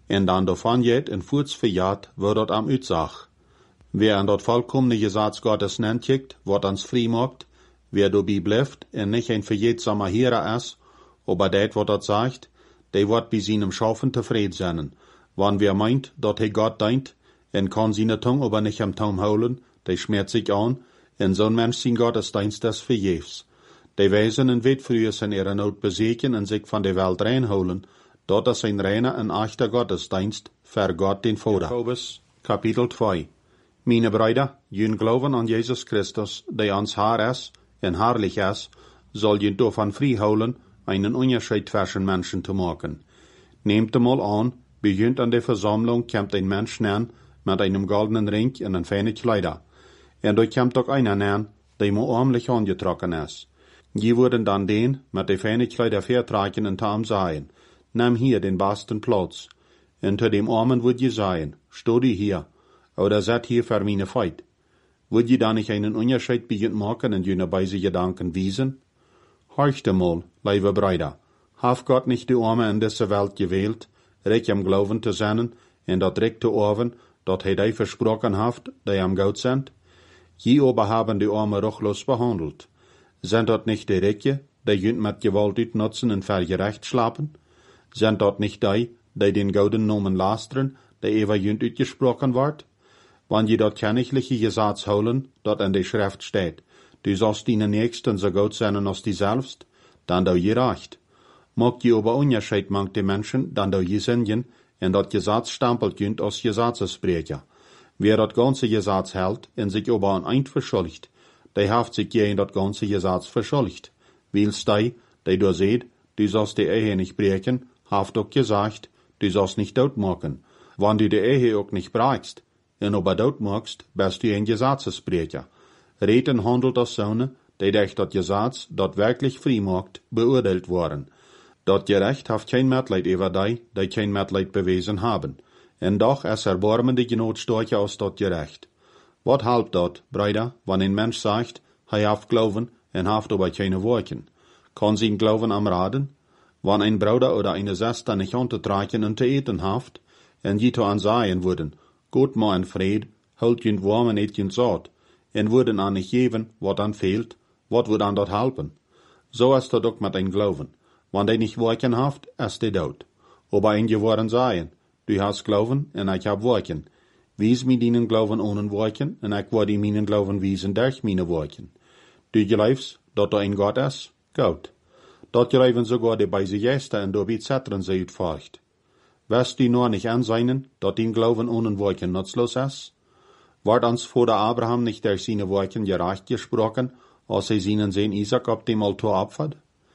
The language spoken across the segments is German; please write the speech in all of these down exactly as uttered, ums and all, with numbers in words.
en dan davon geht en voorts verjaart, wordt dat am uitzag. Wer an dat vollkommene Gesetz Gottes nennt kijkt, wat ons vrij maakt, wer dabei blijft en nicht ein verjetsamer Heer is, aber dat wat dat sagt, der wordt bij seinem Schaffen tevreden zijn. Wann wer meint, dat hij Gott dient, en kan seine Tongue aber nicht am Taum houden, der schmerzt sich an, en zo'n mens zijn Gottesdienst des vergeefs. Die wijzen en weet früher zijn ihre nood bezeken en zich van de Welt reinholen, dat is een reine en echter Gottesdienst, ver Gott den Vater. Jakobus, Kapitel twee. Meine Brüder, jün geloven an Jesus Christus, der ons Haar is, en herrlich is, soll jün davon vrijhouden, einen Unterschied zwischen Menschen zu machen. Nehmt einmal an, begynnt an der Versammlung, kommt ein Mensch nähen, mit einem goldenen Ring und ein feine Kleider. Und da kommt auch einer nähen, der mir armlich angetrocken ist. Die würden dann den, mit der feine Kleider vertragen und tam sagen, nimm hier den besten Platz. Und zu dem Armen würd je sagen, steh die hier, oder set hier für meine Feit. Würd je da nicht einen Unterschied beginnt machen und jene beise Gedanken wiesen? Horcht einmal, liebe Brüder, hat Gott nicht die Arme in dieser Welt gewählt, recht am Glauben zu sein, und dat recht zu oven, dat hij die versprochen hat, die am Gott sind? Je aber haben die Arme ruchlos behandelt. Sind dat nicht die Rijke, die jünt mit Gewalt uitnutzen en vergerecht schlapen? Sind dat nicht die, die den gouden Nomen lasteren, die ever jünt uitgesprochen wordt? Wann je dat kennigliche Gesetz holen, dat in der Schrift steht, du sollst deine Nächsten so gut sein als die selbst, dann du je recht. Mag je aber Unterschied mangt die Menschen, dann du je singen, en dat Gesetz stempelt jünt als Gesetzesbrecher. Wer dat ganze Gesetz hält, en sich aber an eint verschuldigt, der haft sich je in dat ganze Gesetz verschuldigt. Wils die, die du seht, du sollst die Ehe nicht brechen, haft auch gesagt, du sollst nicht dort machen. Wann du die Ehe auch nicht brachst, en aber dort machst, bist du ein Gesetzesbrecher. Reden handelt als Söhne, die durch dat Gesetz, dat wirklich frei macht, beurteilt worden. Dat Gerecht haft kein Mitleid über die, die kein Mitleid bewiesen haben. En doch es erbarmende Genot stärker als dat Gerecht. Wat halbt dat, Brüder, wann ein Mensch sagt, hij haft Glauben, en haft aber keine Worken? Kann sein Glauben am Raden? Wann ein Bruder oder eine Schwester nicht untertragen und zu eten haft, en jito an sagen würden, Gott ma en Fried, holt jün warm en et jün saat, en würden an nicht geben, wat an fehlt, wat würd an dat helpen? So ist dat auch mit ein Glauben. Wann die nicht worken haft, ist die dood. Aber ein geworden sagen, du hast Glauben, en ich hab Worken. Wies mir deinen Glauben ohne Worken, en ich werde meinen Glauben wiesen durch meine Worken. Du glaubst, dat da ein Gott ist? Gut. Dat glauben sogar die beise Gäste und dabei zettern sie utfurcht. Wirst du nur nicht ansehen, dat dein Glauben ohne Worken nutzlos ist? Ward uns vor der Abraham nicht durch seine Worken gerecht gesprochen, als er seinen Sohn Isaac auf dem Altar opfert?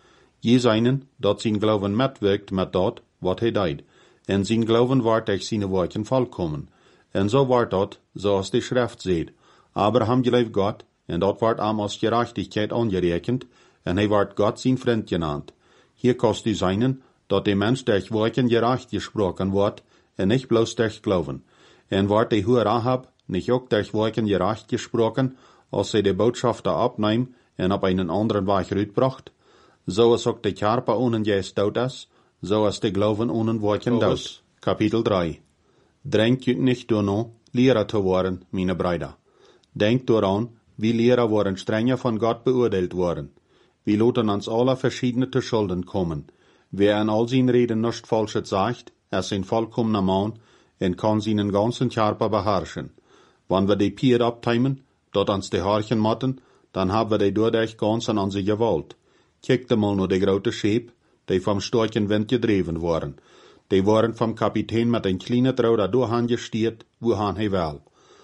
Je seinen, dat sein Glauben mitwirkt mit dat, wat hij deed, en sein Glauben ward durch seine Worken vollkommen. En so ward dat, so als die Schrift seht. Abraham geliebt Gott, en dat ward am als Gerechtigkeit angerekend, en hij ward Gott sein Freund genannt. Hier kost du seinen, dat der Mensch durch Worken gerecht gesprochen ward, en nicht bloß durch Glauben. En ward die hohe Rahab nicht auch durch Worken gerecht gesprochen, als sie die Botschafter abnehm en op einen anderen Weg uitbracht? So is auch die Körper ohne Geist dood ist, so ist die Glauben ohne Worken dood. Kapitel drei. Drängt jüt nicht nur Lehrer zu worden, meine Brüder. Denkt daran, wie Lehrer waren strenger von Gott beurteilt worden. Wir loten uns alle verschiedene zu Schulden kommen. Wer in all seinen Reden nichts Falsches sagt, ist ein vollkommener Mann und kann seinen ganzen Körper beherrschen. Wenn wir die Pier abteimen, dort uns die Haarchen matten, dann haben wir die dadurch ganz an unsere Gewalt. Kijkt einmal nur die grote Scheep, die vom starken Wind gedreven waren. Die waren vom Kapitän mit ein kleines Ruder durchgestiert, wohin er will.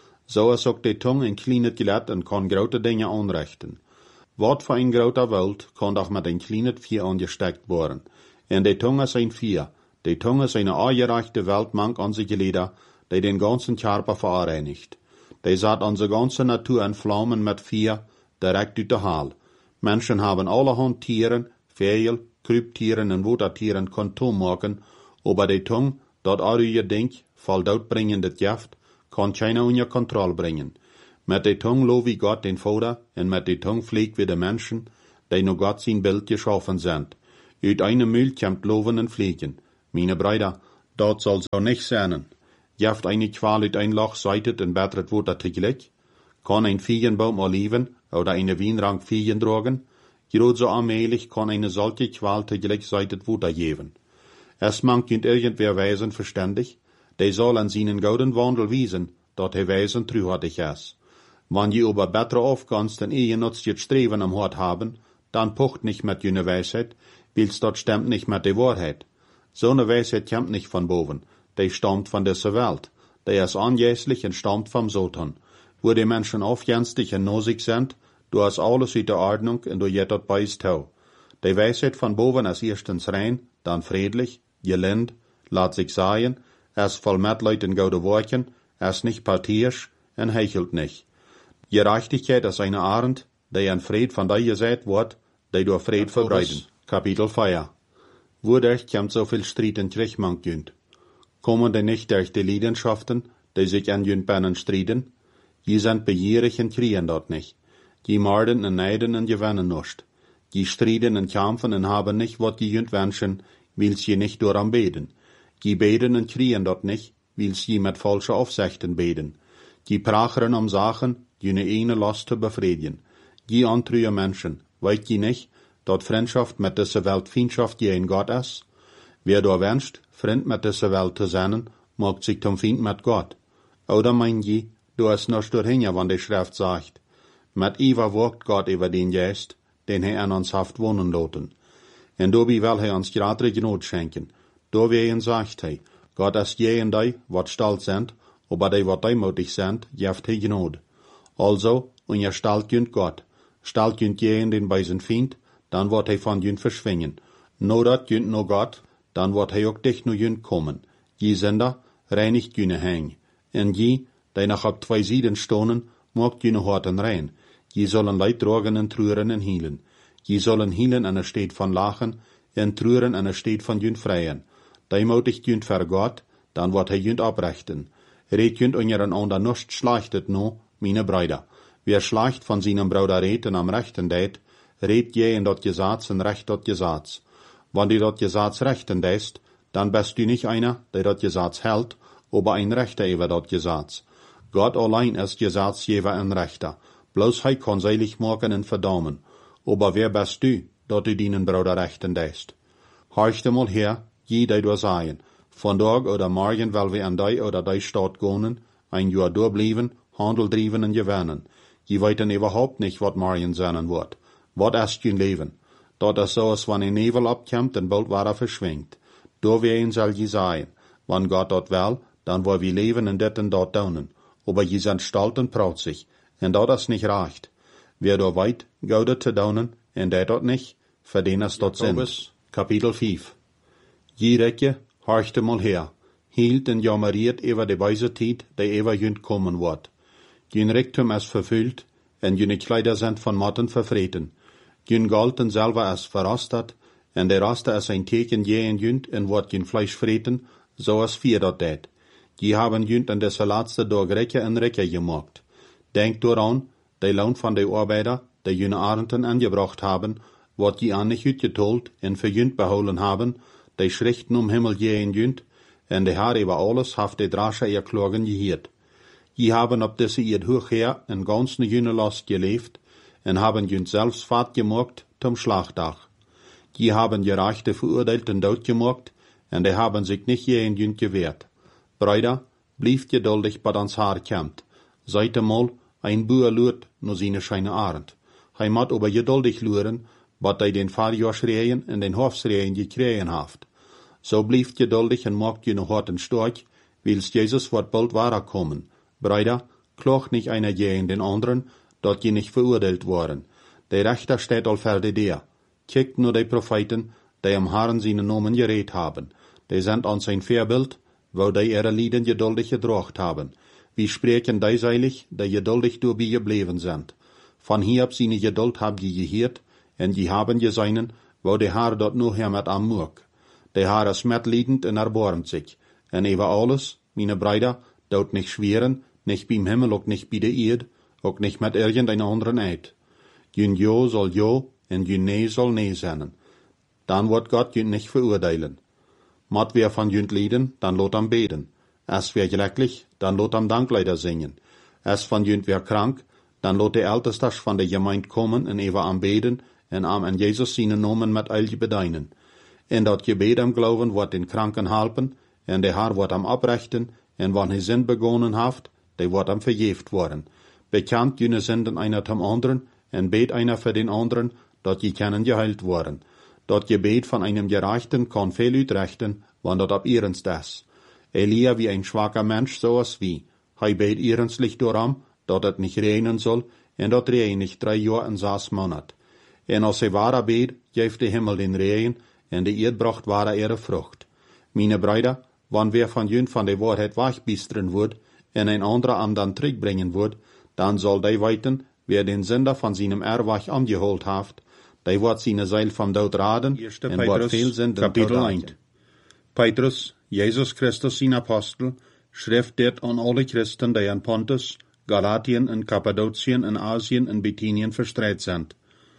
So ist auch die Tongue ein kleines Gelät und kann grote Dinge anrichten. Wat für ein groter Welt kann auch mit ein kleines Vieh angesteckt worden. Und die Tongue ist ein Vieh. Die Tongue ist eine angereichte Weltmank an sich Glieder, die den ganzen Körper verreinigt. Die sagt unsere ganze Natur in Flammen mit Vieh, direkt uit der Haal. Menschen haben allerhand Tieren, Vögel, Kryptieren und Watertieren Kontum machen, aber die Tongue, dat all ihr Denk, voll doodbringendes Gift, kann keiner unter Kontrolle bringen. Mit der Tongue lob ich Gott den Vater, und mit der Tongue pflegt wir die Menschen, die nur Gott sein Bild geschaffen sind. Uit einem Mühl kommt Loben und Pflegen. Meine Brüder, Dort soll so nicht sein. Jaft eine Qual uit ein Loch seitet en bettert Water tegelijk? Kann ein Feigenbaum Oliven oder eine Wienrank Feigen drogen? Gerade so allmählich kann eine solche Qual tegelijk seitet Water geben. Es mangt irgendwer weisen verständig, der soll an seinen gouden Wandel wiesen, dort er weisen trühartig ist. Wann je aber besser aufgannst, denn ihr nutzt jetzt Streben am Hort haben, dann pocht nicht mit jene Weisheit, weil's dort stimmt nicht mit der Wahrheit. So eine Weisheit kommt nicht von boven, der stammt von dieser Welt, der ist anjäßlich und stammt vom Sultan. Wo die Menschen aufjänstig und nosig sind, du hast alles in der Ordnung und du jet dort beist tau. Die Weisheit von boven ist erstens rein, dann friedlich, gelind, laat sich sagen, es voll Mitleid in gute Worten, es nicht partisch und hechelt nicht. Gerechtigkeit ist eine Arend, der ein Fried von dir gesagt wird, der durch Fried verbreiten. Kapitel vier. Wodurch kommt so viel Streit in Kriegmann jünd? Kommen denn nicht durch die Leidenschaften, die sich an jünd Bennen streiten? Die sind begierig und kriegen dort nicht. Die morden und neiden und gewinnen nicht. Die streiten und kämpfen und haben nicht, was die jünd wünschen, weil sie nicht durch am beten. Die beten und kriegen dort nicht, weil sie mit falschen Aufsichten beten. Die prachern um Sachen, die eine eine Last zu befriedigen. Die antrühe Menschen, weißt die nicht, dort Freundschaft mit dieser Welt Feindschaft gegen Gott ist? Wer da wünscht, Freund mit dieser Welt zu sein, macht sich zum Feind mit Gott. Oder mein je, du hast noch dorthin, wann die Schrift sagt, mit Eva wogt Gott über den Geist, den er an uns haft wohnen loten. Und dobi will er uns gerade Gnade schenken. Do wehen sagt er, Gott ist jeden die, wat stolz sind, aber die, wat demutig sind, jeft er Gnade. Also, und ihr stalt jünd Gott, stalt jünd jeden den bei sein Feind, dann wird er von jünd verschwingen. No dat jünd no Gott, dann wird er auch dich no jünd kommen. Je Sünder, reinigt jüne häng. Und je, die nach ab zwei Sieden stonen, mogt jüne Horten rein. Je sollen Leid drogen und trüren und hielen. Je sollen hielen an der Steht von Lachen, und trüren an der Steht von jünd freien. Die motigt jünd ver Gott, dann wird er jünd abrechten. Red jünd unseren ander nuscht schlachtet no, meine Brüder. Wer schleicht von seinem Bruder reden am Rechten dät, red je in dort Gesatz und recht dort Gesatz. Wann die dort Gesatz rechten däst, dann bist du nicht einer, der dort Gesatz hält, aber ein Rechter über dort Gesatz. Gott allein ist Gesatzgeber und Rechter. Bloß hei kann seilig machen und verdammen. Aber wer bist du, dort du deinen Bruder rechten däst? Horch dir mal her, je die du sagen. Von Tag oder morgen will wir an die oder die Stadt gehen, ein Jahr durchbleiben, Handel driven und gewinnen. Je weiten überhaupt nicht, wat morgen sein wird. Wat ist dein Leben? Dort ist so, als wenn ein Nebel abkommt und bald war er verschwingt. Da werden soll je sein. Wenn Gott dort will, dann wollen wir leben und det und dort daunen. Aber je sind stolz und protzig. Und dort ist nicht recht. Wer da weit, gaudet zu daunen, und der dort nicht, für den es dort sind. Kapitel fünf. Je Recke, horchte mal her. Hielt und jammeriert über die weise Zeit, die über jünd kommen wird. Jün Rektum ist verfüllt, und jüne Kleider sind von Motten verfreten. Jün Galten selber ist verrostet, und der Roste ist ein Teken je in jünd, und wird jün Fleisch freten, so als vier dort tät. Die haben jünd an dieser letzte Tag Recke und Recke gemacht. Denkt daran, der Lohn von den Arbeiter, die jüne Arenden angebracht haben, wird die an nicht utgetolt und für jünd beholen haben, die schrichten um Himmel je in jünd, und die Herr über alles haft die Drasche ihr Klagen gehiert. Die haben ob diese ihr Hochher in ganzen jüne Last gelebt, und haben jünd selbst Fahrt gemacht zum Schlachtdach. Die haben gerechte Verurteilten dort gemacht, und die haben sich nicht je in jünd gewehrt. Brüder, blieft geduldig, bei ans Haar kämmt. Seid einmal, ein Buer lurt, nur seine scheine Arend. Hei mat aber geduldig luren, wat ei den Fahrjahrschreien und den Hofsreien gekriegen haft. So blieft geduldig und mogt je noch harten Storch, wils Jesus wird bald wahrer kommen. Brüder, kloch nicht einer je in den anderen, dort je nicht verurteilt worden. Der Rechter steht all ferde der. Kickt nur die Propheten, die am Herrn seine Nomen geredet haben. Die sind an sein Vorbild, wo die ihre Lieden geduldig gedracht haben. Wie sprechen die seilig, die geduldig dabei geblieben sind. Von hier ab seine Geduld hab je gehört, und je haben je seinen, wo der Herr dort nur her mit am Murk. Der Herr ist mitleidend und erbarmt sich. Und über alles, meine Brüder, dort nicht schweren, nicht beim Himmel, auch nicht bei der Erde, auch nicht mit irgendeinem anderen Eid. Jün Jo soll Jo, und jün Nee soll Nee sein. Dann wird Gott jün nicht verurteilen. Mat wer van jünt lieden, dan lot am beden. Es wer glücklich, dan lot am Dankleider singen. Es van jünt wer krank, dan lot de Ältestas van de Gemeinde kommen en even am beden en am en Jesus seinen Namen met eilje bedeinen. En dat gebed am Glauben wordt den Kranken helpen, en de Haar wordt am abrechten, en wann hij zin begonnen haft, de wordt am vergeeft worden. Bekend jene Sünden einer zum anderen, en bet einer für den anderen, dat je können geheilt worden. Dat Gebet von einem Gerechten kann viel uitrichten, wann dat ab ihrens das. Elia wie ein schwacher Mensch soas wie, hij bet ihrenslich doram, dat het nicht regnen soll, en dat reinigt drei Jahr en zes Monat. En als hij ware bet, geeft de Himmel den Regen, en de Erd bracht ware ihre Frucht. Meine Brüder, wann wer von jünt van de Wahrheit weichbisteren wird, en ein anderer am dan terugbringen wird, dan soll die weten, wer den Sünder von seinem Erwach angeholt haft, die wird seine Seil vom Dood raden, en wird viel Sünden Kapitel eins. Petrus, Jesus Christus sein Apostel, schrift dit an alle Christen, die in Pontus, Galatien en Kappadokien en Asien en Bithynien verstreit sind.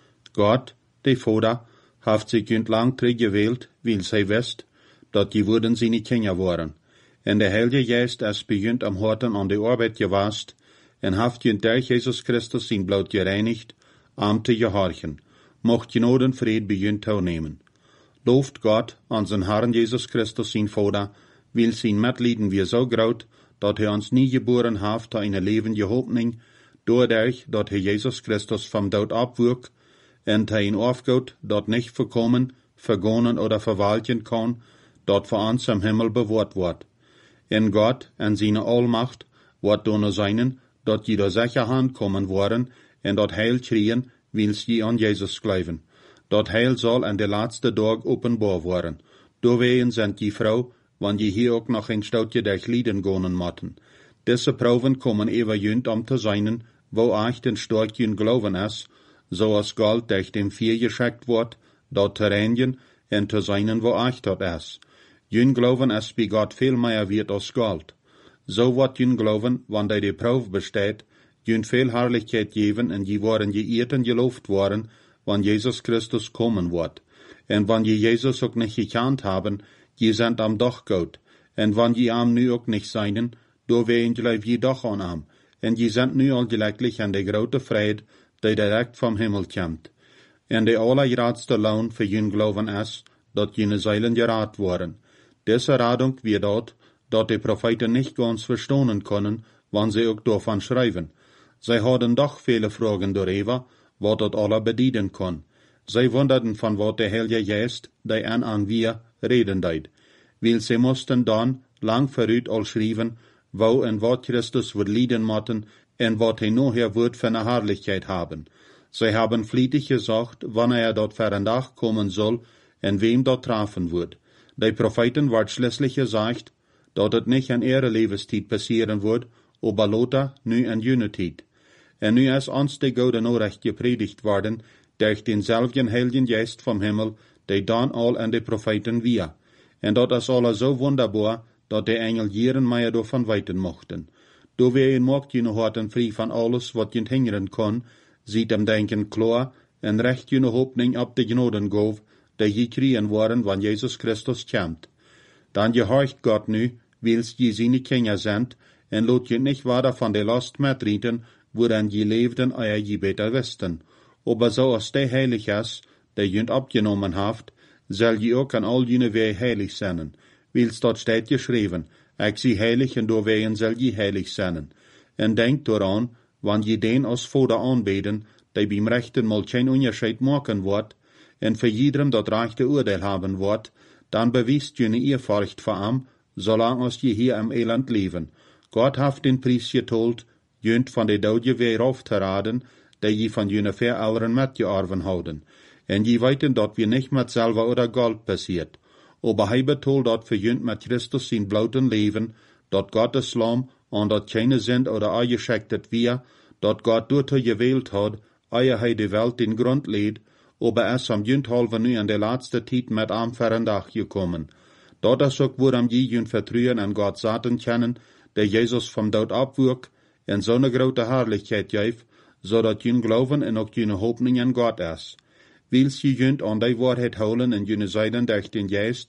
Gott, de Vater, haft sich jünt lang teruggewählt, weil sie wisst, dat die würden seine Kinder waren. En de Heilige Geist es begünt am Horten an de Arbeit gewast, en haft jünt durch Jesus Christus sein Blut gereinigt, am te gehorchen. Mocht Genoden Fried begünt toenehmen. Looft Gott an zijn Herrn Jesus Christus sein Vater, weil sein Mitleiden wir so groot, dat hij ons nie geboren haft eine levende Hoffnung, doordat dat hij Jesus Christus vom Dood abwürk, en hij een aufgoot dat nicht verkommen, vergonnen oder verwalten kann, dat voor ons am Himmel bewaart wordt. En Gott en seine Allmacht wordt door seinen, dat je door sicher hand kommen worden, en dat Heil kriegen, wils je an Jesus geloven. Dat Heil soll an de laatste dag openbaar worden. Doorwegen sind die Frau, wann je hier ook nog een stoutje durch Lieden gonen motten. Diese Proben kommen ever jünt om te zijn, wo echt een starkjen Glauben is, zoals Gold durch dem Vier geschickt wordt, dat te reinigen en te zijn wo echt dat is. Jün Glauben is bij Gott veel meer wert als Gold. So wordt jün Glauben, wann die de Proef besteht, jün veel Herrlichkeit geven en je worden geëerd en geloofd worden, wann Jesus Christus kommen wordt. En wann je Jesus ook nicht gekend haben, je sind am doch gut. En wann je am nu ook nicht seien, do ween gleich je doch an am. En je sind nu al glücklich an de grote Fried, die direkt vom Himmel kommt. En de allergrootste Lohn für jün Glauben is, dat jene Seilen geraad worden. Diese Radung wird dort, dat de Propheten nicht ganz verstehen können, wann sie auch davon schreiben. Sie hadden doch viele Fragen darüber, wat dat alle bedienen kann. Sie wunderten von wat der Heilige Geist, die an an wir, reden deed. Weil sie mussten dann lang verrüht al schreiben, wo en wat Christus wird lieden motten, en wat hij nachher wird für eine Herrlichkeit haben. Sie haben flietig gesagt, wann er dort für ein Tag kommen soll, en wem dort treffen wird. Die Propheten wird schließlich gesagt, dat het nicht in ihre Lebenszeit passieren wird, aber loter nu in jene Zeit. En nu is ons de Gouden Nachricht gepredigt worden, durch denselben Heiligen Geist vom Himmel, der dann all an de Propheten wir. En dat is alle so wunderbar, dat de Engel jeren meer davon weiten mochten. Do wir in mocht jene Horten frei van alles, wat je hingeren kon, sieht hem denken klar, en recht jene Hoffnung ab de Gnodengolf, die je kriegen worden, wann Jesus Christus kommt. Dan gehorcht Gott nu, wils je seine Kinder sind, en lot je nicht weiter von der Last mitreden, woran je leefden, euer je beter wisten. Aber so als der heilig is, der jünt abgenommen haft, soll je ook an all jene wei heilig zijn. Wils dort steht geschrieben, ik zie heilig en door weien soll je heilig zijn. En denkt daran, wann je den als Vater aanbeden, der beim Rechten mal kein Unterschied machen wird, en für jedem dat rechte Urteil haben wird, dann bewiest je ne Ehrfurcht vor ihm, solange als je hier im Elend leben. Gott haft den Preis getold, jünt von de Doudje weer auf te raden, die je von jene vier anderen mitgearven houden. En je weten dat wir nicht mit Silber oder Gold passiert. Aber hij betolt dat für jünt mit Christus sein blouten Leben, dat Gottes Lamm und dat keine sind oder eingeschickt wir, dat Gott dort gewählt hat, ehe hij de Welt den Grund lädt, aber es am jünt halve nu in der laatste Tijd mit am Verendach gekommen. Dat is ook waarom je jünt vertrouwen an Gott zaten kennen, der Jesus vom Dood abwürk, en so ne grote Herrlichkeit geef, zodat jün Glauben en ook jüne Hoffnung an Gott is. Wils je jünt an die Wahrheit holen en jüne Seiden durch den Geist,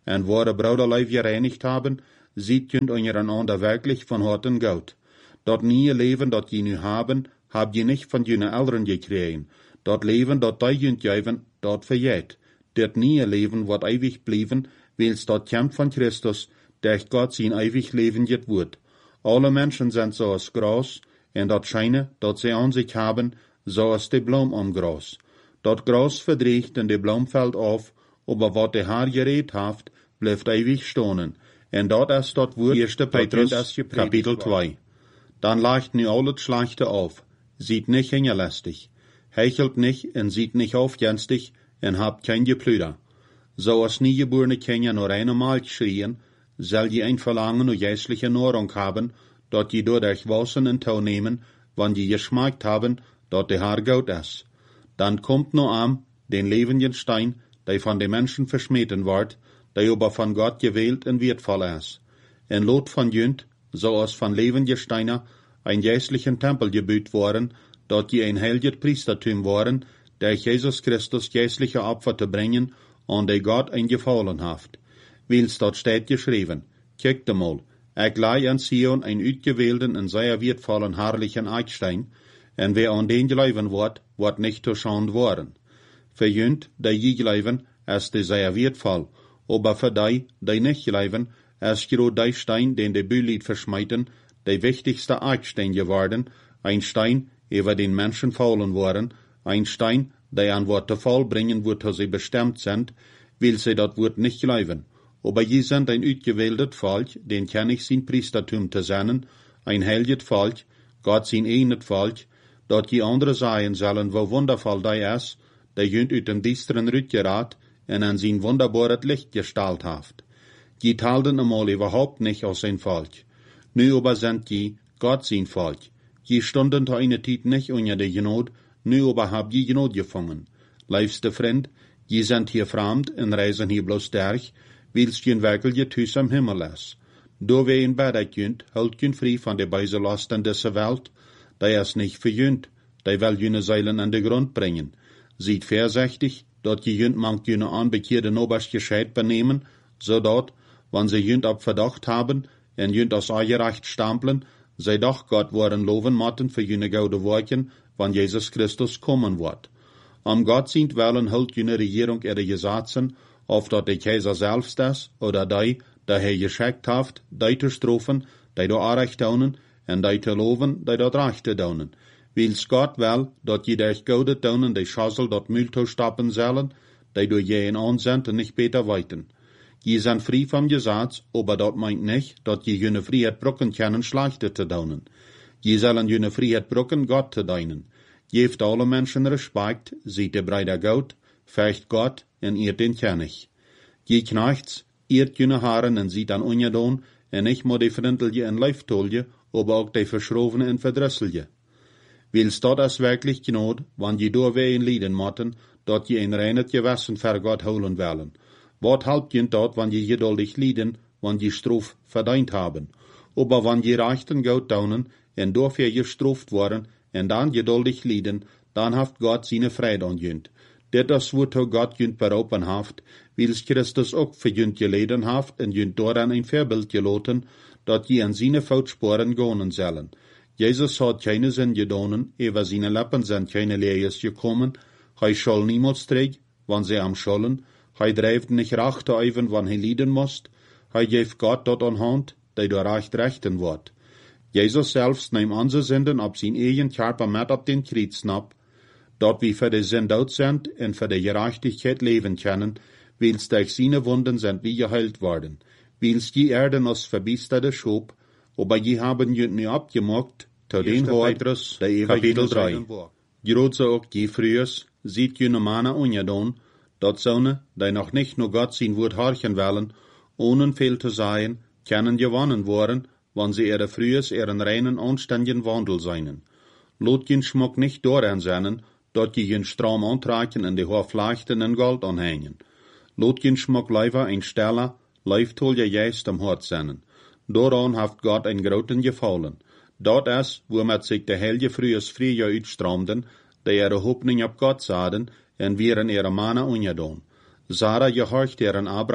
en ware Bruderleib gereinigt haben, sieht jünd einander wirklich von Horten Gott. Dat nieuwe Leben, dat je nu haben, hab je nicht von jene Eltern gekregen. Dat Leben, dat die jünd geven, dat verjeet. Dat nieuwe Leben wordt ewig blijven, wils dat komt van Christus, der Gott zijn ewig Leben jet wordt. Alle Menschen sind so als Gras, en dat schijne, dat sie an sich haben, so als de Blom am Gras. Dat Gras verdreigt en de Blom fällt auf, aber wat de Haar gereed haft, blijft ewig stonen. En dat is dat woord, eerste Petrus, Kapitel zwei. Dan leicht nu al het Schlechte auf, sieht nicht hingerlästig, hechelt nicht en sieht nicht aufjenstig, en habt kein Geplüder. So als niegeborene Kinder nur einmal schrien, soll je ein Verlangen und geistliche Nahrung haben, dat je door euch Wassen in Tau nehmen, wann je geschmeckt haben, dat de Haar Gott ist. Dann kommt no am, den lebenden Stein, der von den Menschen verschmeten ward, der aber von Gott gewählt und wertvoll ist. En Lot von jünd, so als von lebenden Steiner, ein geistlichen Tempel gebüht worden, dat je ein heiliges Priestertum waren, der Jesus Christus geistliche Opfer zu bringen, und der Gott ein Gefallen haft. Wils dort steht geschrieben, kijkt mal, ich leih an Sion ein uitgewählten und sehr wertvollen herrlichen Eichstein, en wer an den geleiven wird, wird nicht zu schand worden. Für jünd, der je geleiven, ist der sehr wertvoll, aber für die, die nicht geleiven, ist gerade der Stein, den der Bühlied verschmeiten, der wichtigste Eichstein geworden, ein Stein, über den Menschen fallen worden, ein Stein, der an Wort zu Fall bringen, wozu sie bestimmt sind, will sie dat Wort nicht geleiven. Aber je sind ein uitgewähltes Volk, den kann ich sein Priestertum zu sein, ein heiliges Volk, Gott sein eigenes Volk, dat je andere sagen sollen, wo wundervoll der ist, der jünd uit dem düsteren Rütgerat en an sein wunderbares Licht gestaltet haft. Je talten einmal überhaupt nicht aus sein Volk. Nu aber sind je Gott sein Volk. Je stunden zu einer Zeit nicht unter der Genot, nu aber hab je Genot gefangen. Liebste Freund, je sind hier fremd en reisen hier bloß durch, wils je wirklich Tüß am Himmel ist. Do we in Bad jünd, hält je frei von der Beiselasten dieser Welt, der ist nicht für jünd, der will jene Seilen an den Grund bringen. Sieht vorsichtig, dort je jünd mangt jene anbekehrte Nobers gescheit benehmen, so dort, wann sie jünd ab Verdacht haben, en jünd aus Eigerecht stampeln, sei doch Gott worden loven motten für jene gaude Worken, wann Jesus Christus kommen wird. Am Gott sind Wellen hält jene Regierung ihre Gesetzen, auf dat der Kaiser selbst ist, oder die, der er geschickt haft, die zu strafen, die do Anrecht daunen, en die zu loven, die dort Recht daunen. Wils Gott will, dat je durch gaude daunen, die Schassel dort Müll zu stoppen sollen, die do je in ansend und nicht beter weiten. Je sind frei vom Gesetz, aber dat meint nicht, dat je jene Freiheit brucken können, schlechte zu daunen. Je sollen jene Freiheit brucken, Gott zu deinen. Geeft alle Menschen Respekt, sieht der Breider Gott, fecht Gott, en eert den König. Je knechts, eert jene Haaren en sieht an unjedon, en nicht mo de Frintelje en Leiftolje, aber auch de Verschrovene en Verdrüsselje. Wils dat is wirklich genot, wann je doorween lieden motten, dat je een reinet Gewissen ver Gott holen wollen. Wat helpt je dat, wann je geduldig lieden, wann je Straf verdient haben? Aber wann je rechten Gott daunen, en dafür gestraft worden, en dan geduldig lieden, dan haft Gott seine Freude an jünd. Dit is woto Gott jünd beroepen haft, wils Christus ook für jünd geleden haft, en jünd daaran een Vorbild geloten, dat je an seine Voetsporen gonen zullen. Jesus hat keine Sinn gedonen, über seine Lippen sind keine Lees gekommen, hij schol niemals träg, wann sie am schollen, hij dreift nicht recht even, wann hij lieden musst, hij geeft Gott dort an Hand, der door recht rechten wird. Jesus selbst nahm unsere Sünden ab sein eigen Körper mit ab den Kreuz ab, dort wir für die Sünde out sind und für die Gerechtigkeit leben können, wils durch seine Wunden sind wir geheilt worden, wils die Erde uns verbiesterte schob, aber je haben jünd nu abgemacht, zu den Wort, der Kapitel drei. Gerot so auch je frühes, sieht jüne Mana unjedon, dort sonne, die noch nicht nur Gott sein Wort horchen wollen, ohne viel zu sein, können gewonnen worden, wann sie ihre frühes ihren reinen, anständigen Wandel seinen. Lot jen schmuck nicht doran seinen, dort je jen Strom antragen und die Hochflechten in Gold anhängen. Lot jen schmuck leiver ein Steller, leiftol je jeist am Hort seinen. Doran haft Gott ein groten Gefallen. Dort is, wo met sich de helge frühes Frühjahr uitstromden, de ihre Hoffnung ab Gott sahen, en wieren ihre Mana ungedon. Sarah gehorcht ihren Abraham,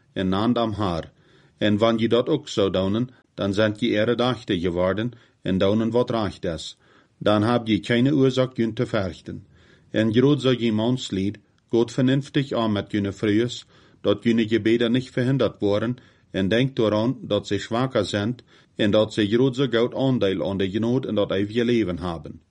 en naand am haar. En wann je dat ook zou doen, dan zijn je eredachter geworden, en doen wat recht is. Dan heb je keine oorzaak jun te verchten. En groot zou je manslied, goed vernünftig aan met june vreus, dat june gebeden niet verhinderd worden, en denkt eraan dat ze zwakker zijn, en dat ze grootse goud aandeel aan de genoot en dat eeuwige leven hebben.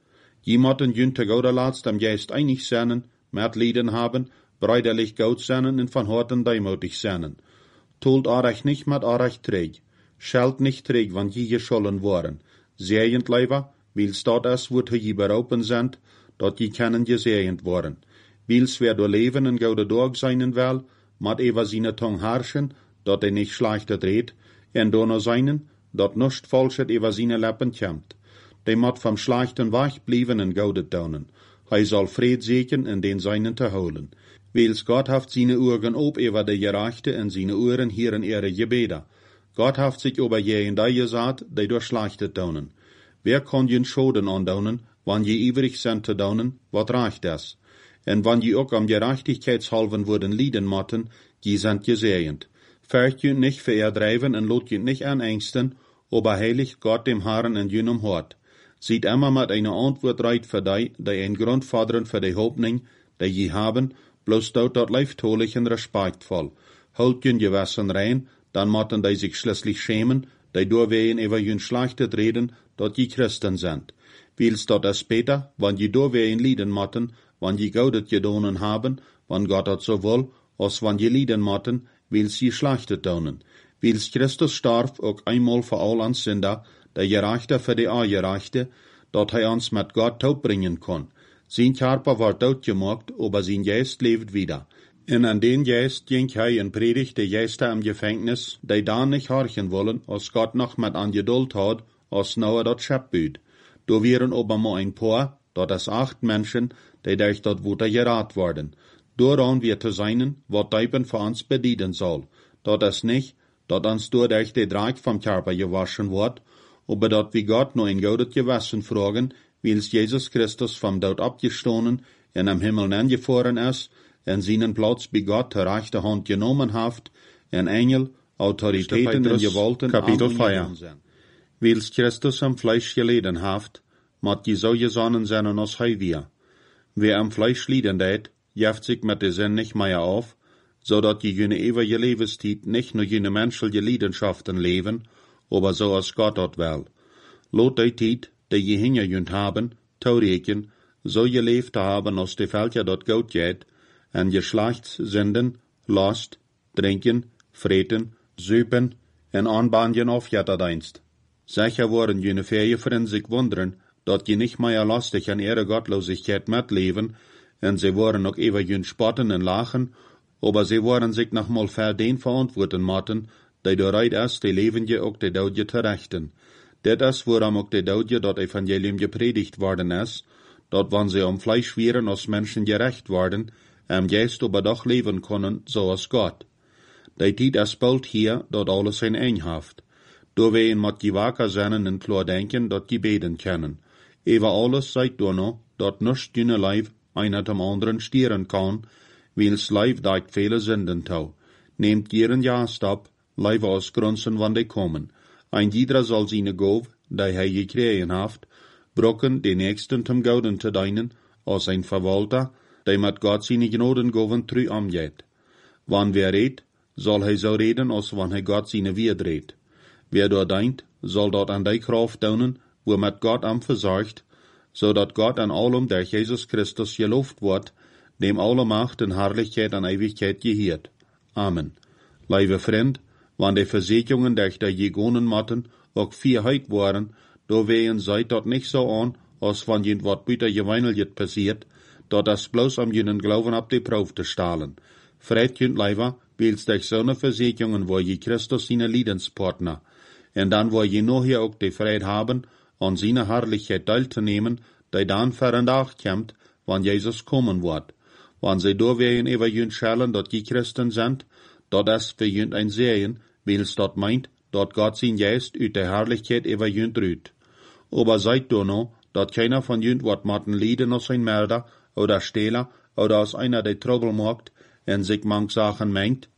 Je moeten jun te gouden laatst am geest einig zijn, met lieden hebben, breiderlich goud zijn en van harten deimotig zijn. Tolt arech nicht met arech träg, schelt nicht träg, wann je geschollen worden. Zeeyend leiva, wils dat es, wordt je beroepen zijn, dat je kennen gezeeyend worden. Wils wer door leven en gouden dag zijn wel, mat eva zijn tong herrschen, dat hij niet schlechtet reed, en dono zijnen, dat nust falschet eva zijn leppen komt. Hij mat vom schlechten weg blijven en gouden tonen. Hij zal vrede zeken en den zijnen te houden. Wils Gott haft seine Ohren op über de Gerechte en seine Ohren hieren ihre Gebete. Gott haft sich über je en die gesagt, die durch Schlechte tonen. Wer kann jen Schoden andaunen, wann je ivrig sind te daunen, wat recht is? En wann je ook am Gerechtigkeitshalven worden lieden motten, je sind gesehend. Fährt je nicht verirdrijven en lot je nicht anängsten, aber heilig Gott dem Herrn en jenem Hort. Sieht immer mit einer Antwort reit für die, die ein Grund fordern für die Hoffnung, die je haben, bloß dort dat leiftolich en respektvoll. Holt jün gewassen rein, dann motten die sich schließlich schämen, die doorwegen über jün schlechtet reden, dat je Christen sind. Wils dat es später, wann je doorwegen lieden motten, wann je goudet gedonen haben, wann Gott dat so will, als wann je lieden motten, wils je schlechtet donen. Wils Christus starf ook einmal voor al ans Sünder, der Gerechte für die Angerechte, dat hij ons met Gott taub bringen kon. Sein Körper war doodgemaakt, aber sein Geist lebt wieder. En an den Geist ging hij en predigte Geister im Gefängnis, die da nicht horchen wollen, als Gott noch mit an Geduld hat, als nauer dat Schöpbüt. Da wären aber mal ein paar, dat is acht Menschen, die durch dat Wutter gerat worden. Dooraan wir te seinen, wat Deiben für uns bedienen soll. Dat is nicht, dat uns durch die Dreck vom Körper gewaschen wird, aber dat wie Gott nur ein goudet Gewassen fragen, wils Jesus Christus vom Tod abgestoßen en am Himmel angefahren ist, en seinen Platz bei Gott der rechte Hand genommen haft, en Engel, Autoritäten en Gewalten Kapitel vier. Wils Christus am Fleisch geleden haft, mat je so gesonnen sein als hij wir. Wer am Fleisch lieden deed, jeft sich mit de Sinn nicht mehr auf, so dat je jene ewige Lebenstiet nicht nur jene menschliche Leidenschaften leben, aber so als Gott dort will. Lot die Tiet, die je hingejünt haben, taureken, so geleefd haben als de Völker dort Gott geht, en Geschlechtssünden, Last, Trinken, Freten, Süpen en Anbanjen auf Jetterdienst. Sicher worden jene Ferien sich wundern, dat je nicht mehr lastig an ihre Gottlosigkeit mitleben, en sie waren auch ewig jün spotten en lachen, aber sie waren sich noch mal für den verantworten motten, die bereit ist, die Levende auch die Daudje te rechten. Dit is waarom ook de Daudje dat Evangelium gepredigt worden is, dat wann sie am Fleisch wären als Menschen gerecht worden, am Geist aber doch leben können, so als Gott. Die Tijd is bald hier, dat alles zijn eenhaft. Door wij in mat die wakker zijn en klaar denken, dat die beden können. Ewa alles seid door no, dat nust jene lijf een uit dem anderen stieren kan, wils lijf deit vele zinden touw. Neemt jeren jaarstap, lijf als grunzen wann die komen. Ein jeder soll seine Gove, die hij gekregen haft, brokken den nächsten zum Gouden te dienen, als ein Verwalter, die mit Gott seine Gnodengoven trü omgeht. Wann wer redt, soll hij so reden, als wann hij Gott seine Wied redt. Wer dort denkt, soll dort an die Kraft daunen, wo mit Gott am versorgt, so dat Gott an allem, der Jesus Christus geloofd wordt, dem alle Macht en Herrlichkeit an Ewigkeit gehiert. Amen. Lieve Vriend, wann die Versicherungen durch die gegonen motten auch Vierheit waren, do wehen seid dort nicht so an, als wann jent wat büter geweineljet passiert, dat das bloß am jenen Glauben ab die Prof te stahlen. Freit jent leiva, wils durch so ne Versicherungen wo je Christus seine Liedenspartner, en dann wo je noch hier auch die Freiheit haben, an seine Herrlichkeit teilzunehmen, die dann verandacht kommt, wann Jesus kommen wird. Wann sie do wehen über jent schellen, dat je Christen sind, dat is für jent ein Sehen, wils dat meint, dat Gott sein Geist uit der Herrlichkeit über jent rüht. Aber seid do no, dat keiner von jent wat matten lieden als ein Mörder, oder Stehler, oder als einer, der Trouble macht, en sich manch Sachen mengt,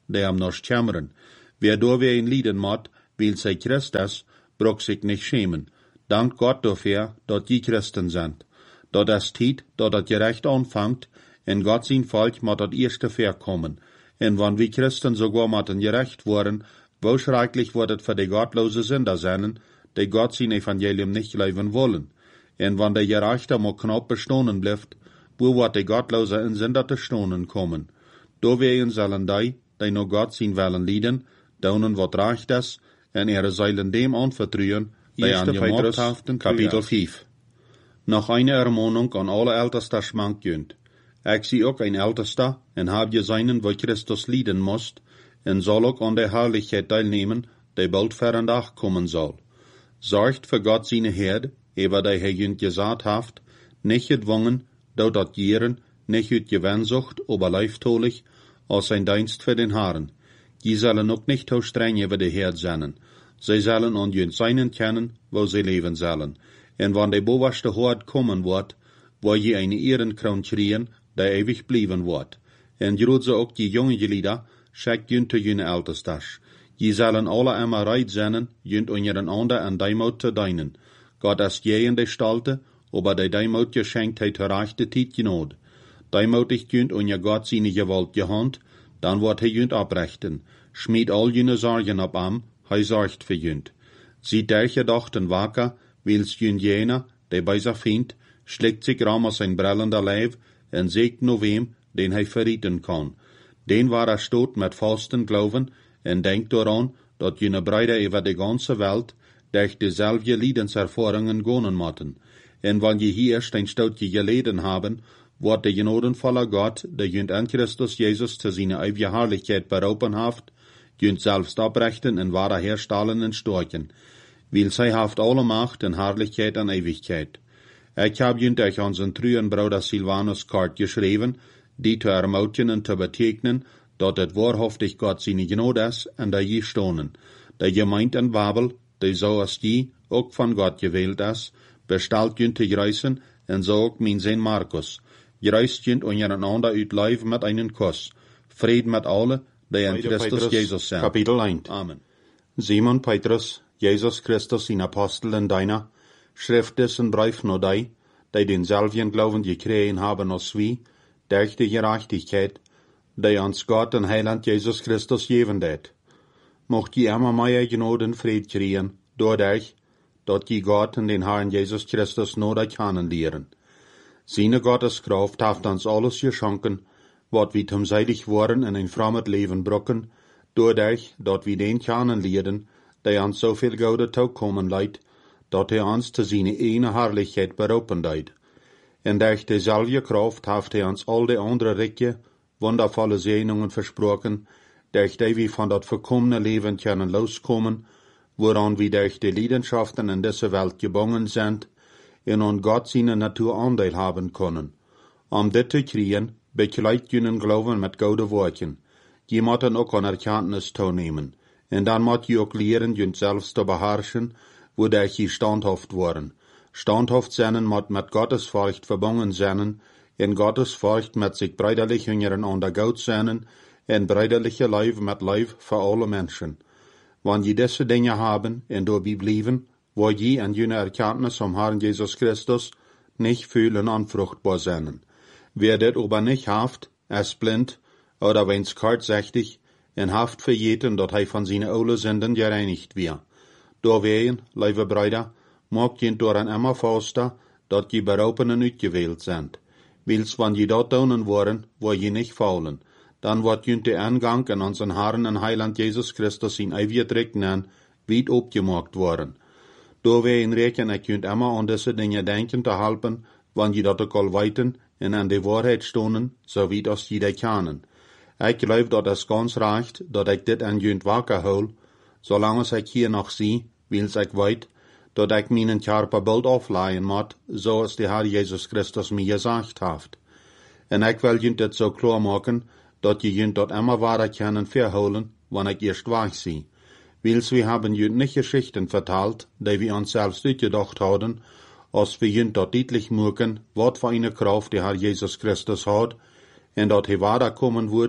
der am noch kämmeren. Wer door weer in lieden moet, wil zij Christus, brok zich nicht schämen. Dank Gott dafür, dat die Christen sind. Dat es tijd, dat het gerecht anfangt, en Gott sein Volk moet dat eerste verkommen. En wann wir Christen sogar moeten gerecht worden, wo schrecklich wordt het für die gottlose Sünder zijn, die Gott sein Evangelium nicht leben wollen. En wann der Gerechte mal knapp bestohnen bleibt, wo wird die gottlose in Sünder te stonen kommen. Do wehen sollen die, die noch Gott sein wollen lieden, daunen wat recht is, en ihre Seilen dem anvertrauen, die an Petrus, Kapitel vijf. Noch eine Ermahnung an alle Ältester schmankjönt. Ich zie ook ein Ältester, en hab je seinen, wo Christus lieden moest, en soll ook an der Herrlichkeit teilnehmen, die bald verandach kommen soll. Sorgt für Gott seine Herd, eber die er jünt gesagt haft, nicht gedwungen, dort dat jeren, nicht ut Gewensucht, aber leiftolig, als sein Dienst für den Herrn. Die sollen ook nicht so streng über die Herd sein. Sie sollen an jünt seinen kennen, wo sie leben sollen. En wann der bovenste Hord kommen wird, wo je eine Ehrenkroon kriegen, der ewig blieben wird. En groet ze ook die jonge Lieder, schickt jünt te jüne Ältestas. Je sollen alle immer reit zijn, jünt unseren ander en Deimut te dienen. Gott ist je in de stalte, aber de Deimut geschenkt hij te rechte tijd genod. Deimut jünt unser Gott seine Gewalt gehand, dann wird hij jünt abrechten. Schmied all jüne Sorgen ab am, hij sorgt für jünt. Sie der gedachten wacker, wils jünt jener, der bei sich findt, schlägt sich ram aus sein brellender Leib, en seegt no wem, den hij verrieten kann. Den war er stot met vasten Glauben, en denkt daran, dat jene Brüder über die ganze Welt durch dieselbe Liedenserfahrungen gonen motten. En wann je hier erst ein Stoutje geleden haben, wordt de genodenvolle Gott, der jünt an Christus Jesus zu seiner ewigen Herrlichkeit berufen haft, jünt selbst abrechten en wahrer herstellen en storchen. Weil zij haft alle Macht en Herrlichkeit en Ewigkeit. Ich hab jünt euch unseren trüen Bruder Silvanus kort geschrieben, die zu ermutigen und zu betegnen, dat het wahrhaftig Gott seine Gnade is en dat je stonen. De gemeente in Babel, die zoals die ook van God gewählt is, bestelt jünt te greizen en zo ook mijn zin Markus. Greist jünt ondereinander uit lijf met einen Kuss. Vrede met alle, die in Christus Jesus zijn. Kapitel één. Amen. Simon Petrus, Jesus Christus zijn apostel en deiner, schrift is een brief naar die, die denselben Glauben gekregen haben als wie, durch die Gerechtigkeit, die ons Gott en Heiland Jesus Christus geven deed. Mocht je immer meer Gnade en Vrede kriegen, doordat, dat je Gott en den Herrn Jesus Christus nodig kennenleren. Seine Gotteskraft heeft ons alles geschonken, wat we tomzijdig worden in een fremd leven brokken, doordat dat we den kennenleren, die ons zoveel goede toekomen leidt, dat hij ons te zijn ene Herrlichkeit beroepen deed. En durch dezelfde Kraft heeft hij ons al de andere rijke, wundervolle Segnungen versprochen, durch die wir von dat verkommene Leben können loskommen, woran wir durch die Leidenschaften in dieser Welt gebunden sind, en an Gott seine Natur Anteil haben können. Um dit te kriegen, bekleidt jenen Glauben mit gute Worten. Je moeten ook an Erkenntnis toenemen, en dan moet je ook leren jent selbst te beherrschen, wodurch je standhaft worden. Standhaft zijn moet met Gottesfurcht verbunden zijn, en Gottesfurcht met zich brüderlich untereinander gut zijn, en brüderliche Liebe met Liebe für alle Menschen. Wann je diese Dinge haben, en dabei bleiben, wo je an jene Erkenntnis am Herrn Jesus Christus nicht fühlen unfruchtbar sein. Wer das aber nicht haft, ist blind, oder wenn's kurzsichtig, en haft verjeten, dat hij von seinen alle Sünden gereinigt wird. Daarbij, lieve Brüder, maakt je door een immer vaster, dat je beroepenen uitgewählt sind. Wils wann je dat doen worden, wo je nicht faulen, dann wordt je de Eingang in unseren Herrn en Heiland Jesus Christus in eeuwig Rechten weit opgemaakt worden. Daarbij reken ik je immer an diese Dinge denken te helpen, wann je dat ook al weten en aan de waarheid stonen, so weit als je dat kennen. Ik geloof dat es ganz recht, dat ik dit aan je wakker hou, zolang ik hier nog zie, wils ik weet, dat ik mijn Körper bald afleien moet, zoals de Herr Jesus Christus mir gesagt heeft. En ik wil je dit zo klar maken, dat je je dat immer wahrer können verholen, wann ik eerst weg zie. Wils wir haben je nicht Geschichten vertelt, die wir uns selbst uitgedacht hadden, als wir je dat deutlich maken, wat voor eine Kraft der Herr Jesus Christus hat, en dat hij wahrer kommen wird,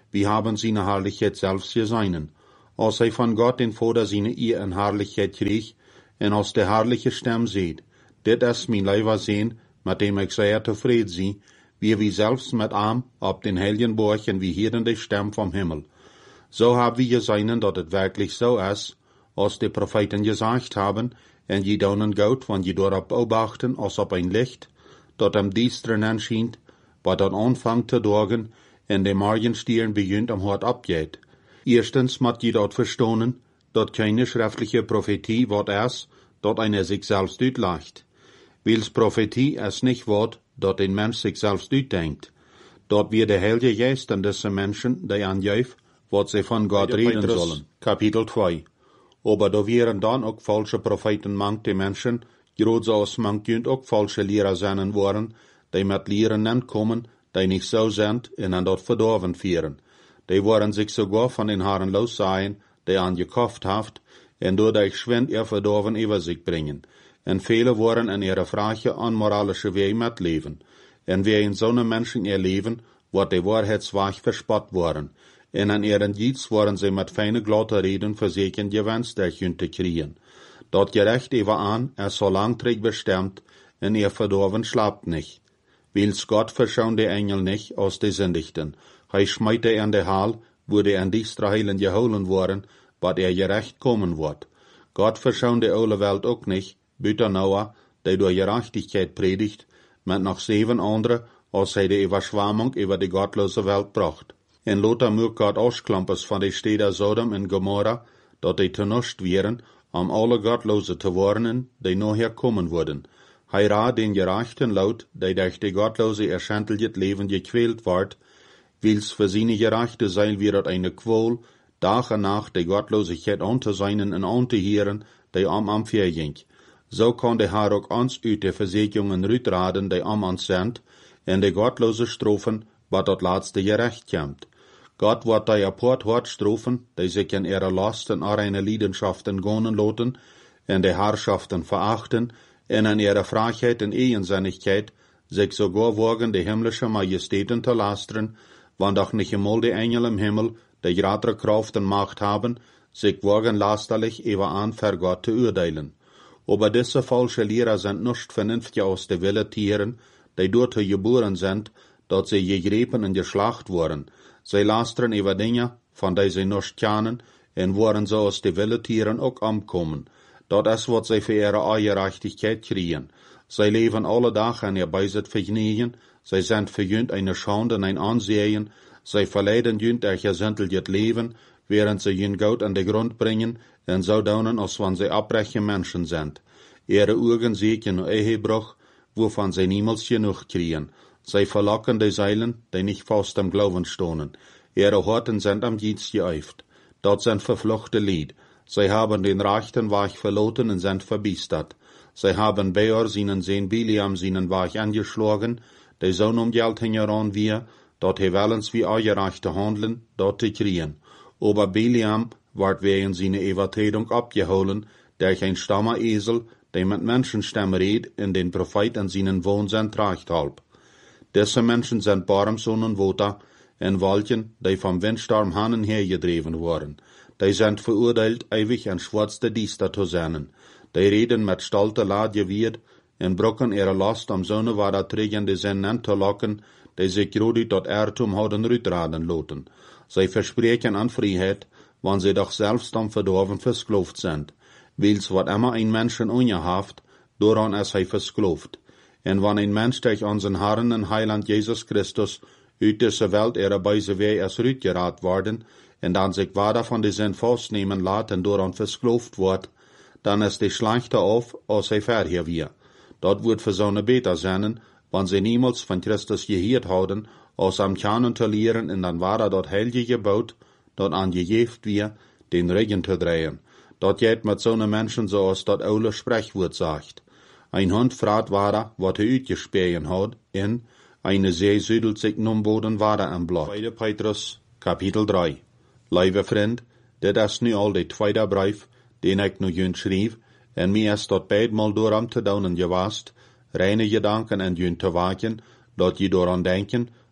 wie haben seine Herrlichkeit selbst geseinen. Als hij van God den Vader seine Ehe en Herrlichkeit kreeg, en als de herrliche Stem seht, dit is mijn leiver Seen, met dem ik zeer tevreden zie, wie wie selbst met am op den heiligen Borg en wie hieren de Stem vom Himmel. So haben wir gesehen, dass es wirklich so ist, als die Propheten gesagt haben, en je daunen goud, wann je dorop beobachten, als op ein Licht, dat am Dienstren anschient, wat dat anfangt te dorgen, en de Morgenstieren begint am Hort abgeht. Erstens moet je dat verstonen, dat keine schriftliche Prophetie wat is, dat einer sich selbst uitlegt. Wils Prophetie is nicht wat, dat ein Mensch sich selbst uitdenkt. Dat wir der Heilige Geist an diese Menschen, die angeeft, wat sie von Gott reden sollen. Kapitel zwei. Aber da wären dann auch falsche Propheten manche Menschen, gerade so als manche auch falsche Lehrer sein worden, die mit Lehren ankommen, die nicht so sind, und an dort verdorven führen. Die waren sich sogar von den Haaren los sein, die angekauft haft, und dadurch schwind ihr verdorven über sich bringen. Und viele waren in ihrer Frage an moralische Wege mitleben. Und wer in so einem Menschen ihr Leben, wird die Wahrheitswach verspott worden. Und an ihren Dietz waren sie mit feine glatte Reden versichern gewünscht, der Jünte kriegen. Dort gerecht über an, er so langträg bestimmt, und ihr verdorven schlapt nicht. Wils Gott verschauen die Engel nicht aus die Sündigten. Hij schmeite in de Hal, wo die an diestra Heilen geholen worden, wat er gerecht kommen wird. Gott verschauen die alle Welt auch nicht, büter Noah, der durch Gerechtigkeit predigt, mit noch sieben andere, als hij die Überschwammung über die gottlose Welt bracht. En Lothar mög Gott ausklampers von die Städte Sodom und Gomorra, dat die tenuscht wären, um alle Gottlose zu warnen, die nachher kommen würden. Hij ra den gerechten Laut, die durch die Gottlose erschändelt Leben gequält ward, wils für seine gerechte Seil wird eine Qual, Tag und Nacht die Gottlosigkeit anzuseinen und anzuhören, die am am verging. So kann der Herr auch uns uit der Versicherungen rütraden, die am uns sind, und die Gottlose Strophen, was dort letzte gerecht kommt. Gott wird die apart hart Strophen, die sich in ihrer Last und reine Leidenschaften gonnen loten, und die Herrschaften verachten, und in ihrer Freiheit und Ehensinnigkeit sich sogar wagen, die himmlische Majestäten zu lastern, wann doch nicht einmal die Engel im Himmel, die größere Kraft und Macht haben, sich wagen lasterlich über an für Gott zu urteilen. Aber diese falsche Lehrer sind nicht vernünftig aus der Wille Tieren, die dort geboren sind, dort sie gegriffen und geschlacht wurden. Sie lastern über Dinge, von denen sie nicht kennen, und waren so aus der Wille Tieren auch umkommen. Dort ist, was sie für ihre Ungerechtigkeit kriegen. Sie leben alle Tage in ihr Beisitz vergnügen, sie sind für jünd eine Schande und ein Ansehen, sie verleiden jünd durch ihr sündliches Leben, während sie jünd Gott an den Grund bringen, und so daunen, als wenn sie abbrechen Menschen sind. Ihre Augen sehen nur Ehebruch, wovon sie niemals genug kriegen. Sie verlocken die Seilen, die nicht fast am Glauben stohnen. Ihre Horten sind am Dienst geäuft. Dort sind verfluchte Lied. Sie haben den rechten Weg verloten und sind verbiestert. Sie haben Beor seinen Sohn Biliam seinen Weg angeschlagen, der Sohn um Geld hingeran wir, dort he wellens wie Ungerechte handeln, dort zu kriegen. Aber Biliam ward wegen seiner Übertretung abgeholen, durch ein stammer Esel, der mit Menschenstämme redet, in den Propheten seinen Wohnsinn tragt halb. Diese Menschen sind Barmsohn Wota, in Walchen, die vom Windsturm Hannen hergedreven worden. Die sind verurteilt, ewig ein schwarze Dienste zu sein. Die reden mit stolter Ladje wird, und brocken ihre Last am Sonne war der trägende Sinn zu locken, die sich gerade dort Irrtum haben rütraden loten. Sie versprechen an Freiheit, wann sie doch selbst am Verdorben versklavt sind. Wils wat immer ein Menschen ungehaft, daran ist er versklavt. Und wenn ein Mensch durch unseren Herrn und Heiland Jesus Christus uit dieser Welt ihre Beise Weh ist rütgerat worden, und dann sich weiter von die Sinn festnehmen lässt und daran versklavt wird, dann ist die schlechter auf, als er vorher wir. Dort wird für so eine Beter sein, wenn sie niemals von Christus gehört haben, aus am Kernen zu lehren, und dann war er dort heilige gebaut, dort angejeft wir, den Regen zu drehen. Dort geht mit so einem Menschen so, als dort alle Sprechwort sagt. Ein Hund fragt Wara, wat er uitgespähen hat, in eine See südelt sich nun Boden Wara am Blatt. zweiter Petrus, Kapitel drei. Liebe Freund, dit is nu al de tweede brief, den ik nu jün schreef, en mir is dort beidmal door am te daunen gewast, reine Gedanken en jün te waken, dat je dooran denken,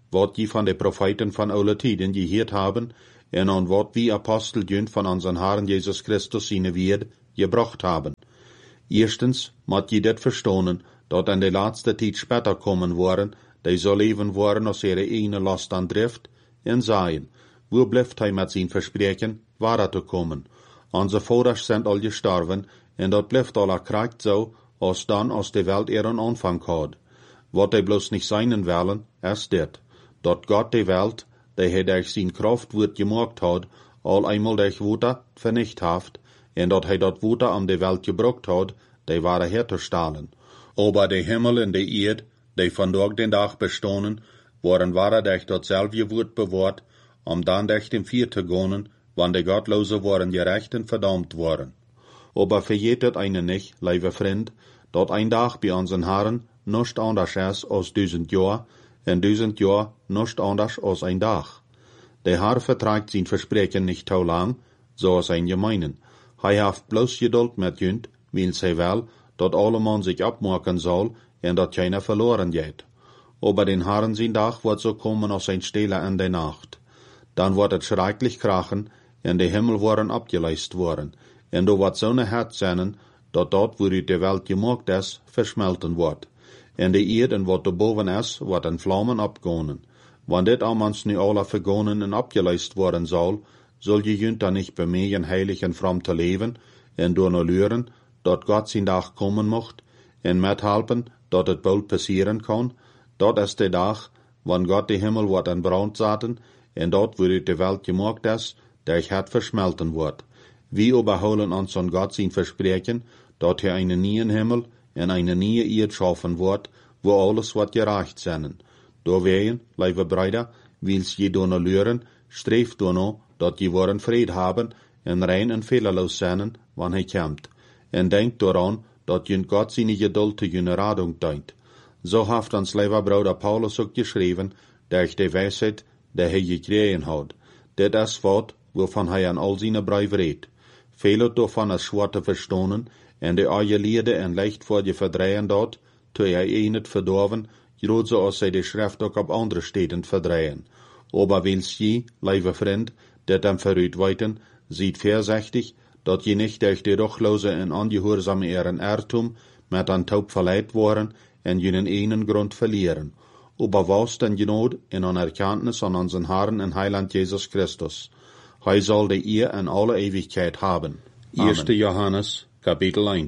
wat die van de Propheten van oude tijden geheerd haben, en aan wat wie Apostel junt van onze Herrn Jezus Christus zijn Word gebracht haben. Eerstens moet je dit verstonen, dat in de laatste tijd später komen worden, die zo leven worden als ihre ene last aan drift, en zeggen, wo blijft hij met zijn verspreken, waar te komen? Onze vaders zijn al gestorven, en dat blijft al kracht zo, als dan als de Welt ihren Anfang had. Wat hij bloos niet zijn willen, is dit, dat God de Welt, die hij durch zijn kracht wordt gemaakt had, al eenmaal durch Water vernicht heeft, en dat hij dat Water aan de Welt gebracht had, die waren herzustellen. Aber de Himmel en de Erd, die vandaag den Dag bestonen, waren waren durch datzelfde Woord bewaard, om dan durch den Vier te gaan, wann de Gottlosen waren gerecht en verdammt worden. Aber vergetet eine nicht, lieve Vriend, dat ein Dag bij onze Herren nicht anders is als duizend jaar, en duizend jaar nicht anders als ein Dag. De Herr vertragt zijn verspreken nicht te lang, zoals ein gemeinen. Hij heeft bloos geduld met junt, wils hij wel, dat alle man zich opmaken zal, en dat keiner verloren geht. Aber den Herren zijn Dag wordt zo komen als een stille in de nacht. Dan wordt het schrecklich krachen, en de Himmel worden abgeleist worden, en do wordt zo'n hart zijn, dat dat waaruit de Welt gemaakt is, versmelten wordt. En de Erde wat erboven is, wordt in vlammen opgaan. Want dit allemaal nu alle vergonen en abgeleist worden zal, zul je junt dan niet bemegen heilig en from te leven, en door no leren, dat God zijn dag komen mocht, en methelpen, dat het bald passieren kan, dat is de dag, wanneer God de Himmel wordt in brand zaten, en dat waaruit de Welt gemaakt is, durch het versmelten wordt. Wie überholen ons an God zijn verspreken, dat hij een nieuwe Himmel en een nieuwe Erde schaffen wordt, wo alles wat gerecht zijn. Doorwegen, lieve Brüder, wils je door no leren, streeft door no, dat je worden vrede hebben, en rein en fehlerloos zijn, wanneer hij komt. En denkt daaraan, dat je God zijn geduld te je radung dient. Zo heeft ons lieve broeder Paulus ook geschreven, durch de wijsheid, die hij gekregen had. Dit is wat, waarvan hij aan al zijn brieven redt. Vele daarvan is schwer te verstonen, en de aangeleerde en licht voor je verdrijven dat, toen hij een het verdorven, groot zoals zij de schrift ook op andere steden verdrijven. Aber wils je, lieve vriend, dit hem vooruit weten, ziet voorzichtig, dat je niet durch de ruchloze en ongehoorzame ihren Irrtum met een taub verleid worden en je een enen grond verlieren. Aber was den Genot en an Erkenntnis an unseren Herrn en Heiland Jesus Christus. Hij zal de eer en alle ewigkeit haben. Eerste Johannes, Kapitel eins.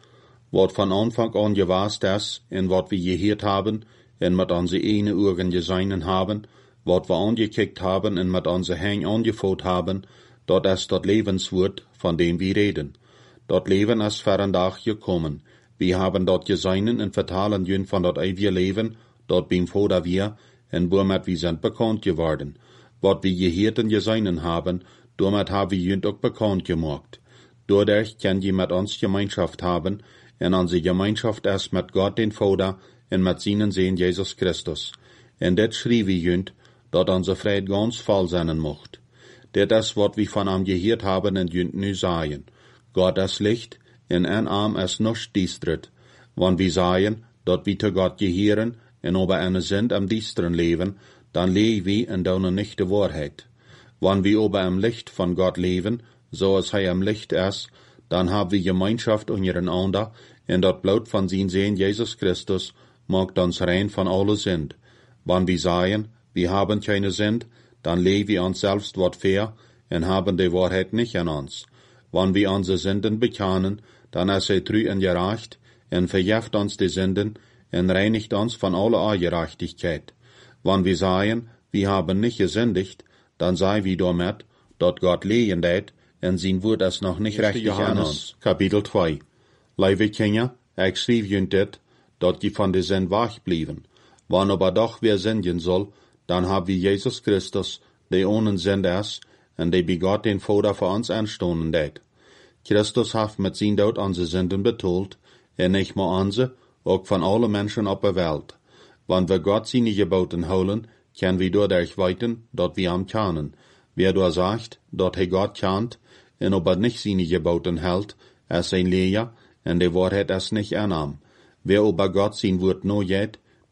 Wat van Anfang an gewaast is, en wat we geheerd haben, en met onze ene Augen gesehen haben, wat we angekickt haben en met onze Hänge angevoelt haben, dat is dat Lebenswoord, van dem wir reden. Dat Leben is verandag gekommen. Wir haben dat gesehen en vertalen jün van dat ewige Leben, dat beim Vader wir, en womit wir sind bekannt geworden. Wat wir geheerd en gesehen haben, damit haben wir jünt auch bekannt gemacht. Dadurch kann je mit uns Gemeinschaft haben, en onze Gemeinschaft ist mit Gott den Vater en mit seinen Sohn Jesus Christus. En dit schrie wir jünt, dat onze Fried ganz voll sein mocht. Dit is wat wir von ihm geheerd haben en jünt nu sagen. Gott ist Licht, en in ihm ist nichts diestret. Wann wir sagen, dat wir zu Gott geheeren, en aber eine sind am diesteren leben, dann leben wir in deiner nicht die Wahrheit. Wann wir aber im Licht von Gott leben, so als hij im Licht ist, dann haben wir Gemeinschaft untereinander, en dat Blut von sein Sohn Jesus Christus macht uns rein von alle Sünd. Wann wir sagen, wir haben keine Sünd, dann leben wir uns selbst wat fair, en haben die Wahrheit nicht in uns. Wann wir unsere Sünden bekennen, dann ist er treu und gerecht, en vergift uns die Sünden, en reinigt uns von aller Ungerechtigkeit. Wann wir sagen, wir haben nicht gesündigt, dann sei wir damit, dat Gott lehen det, en sein Wort ist noch nicht richtig an uns. Kapitel zwei. Lieve Kinder, ich schrieb junt dit, dat je von de Sünd wegblieben. Wann aber doch wer sündigen soll, dann haben wir Jesus Christus, der ohne Sünd ist, en der bei Gott den Vater für uns anstonden det. Christus hat mit sein Tod unsere Sünden betont, en nicht nur unsere, auch von allen Menschen auf der Welt. Wann wir Gott seine Geboten holen, können wir dadurch weiten, dat wir am kennen. Wer da sagt, dat hij Gott kennt, en ob er nicht seine Geboten hält, ist ein Leer, en die Wahrheit ist nicht in ihm. Wer aber Gott sein Wort no jet,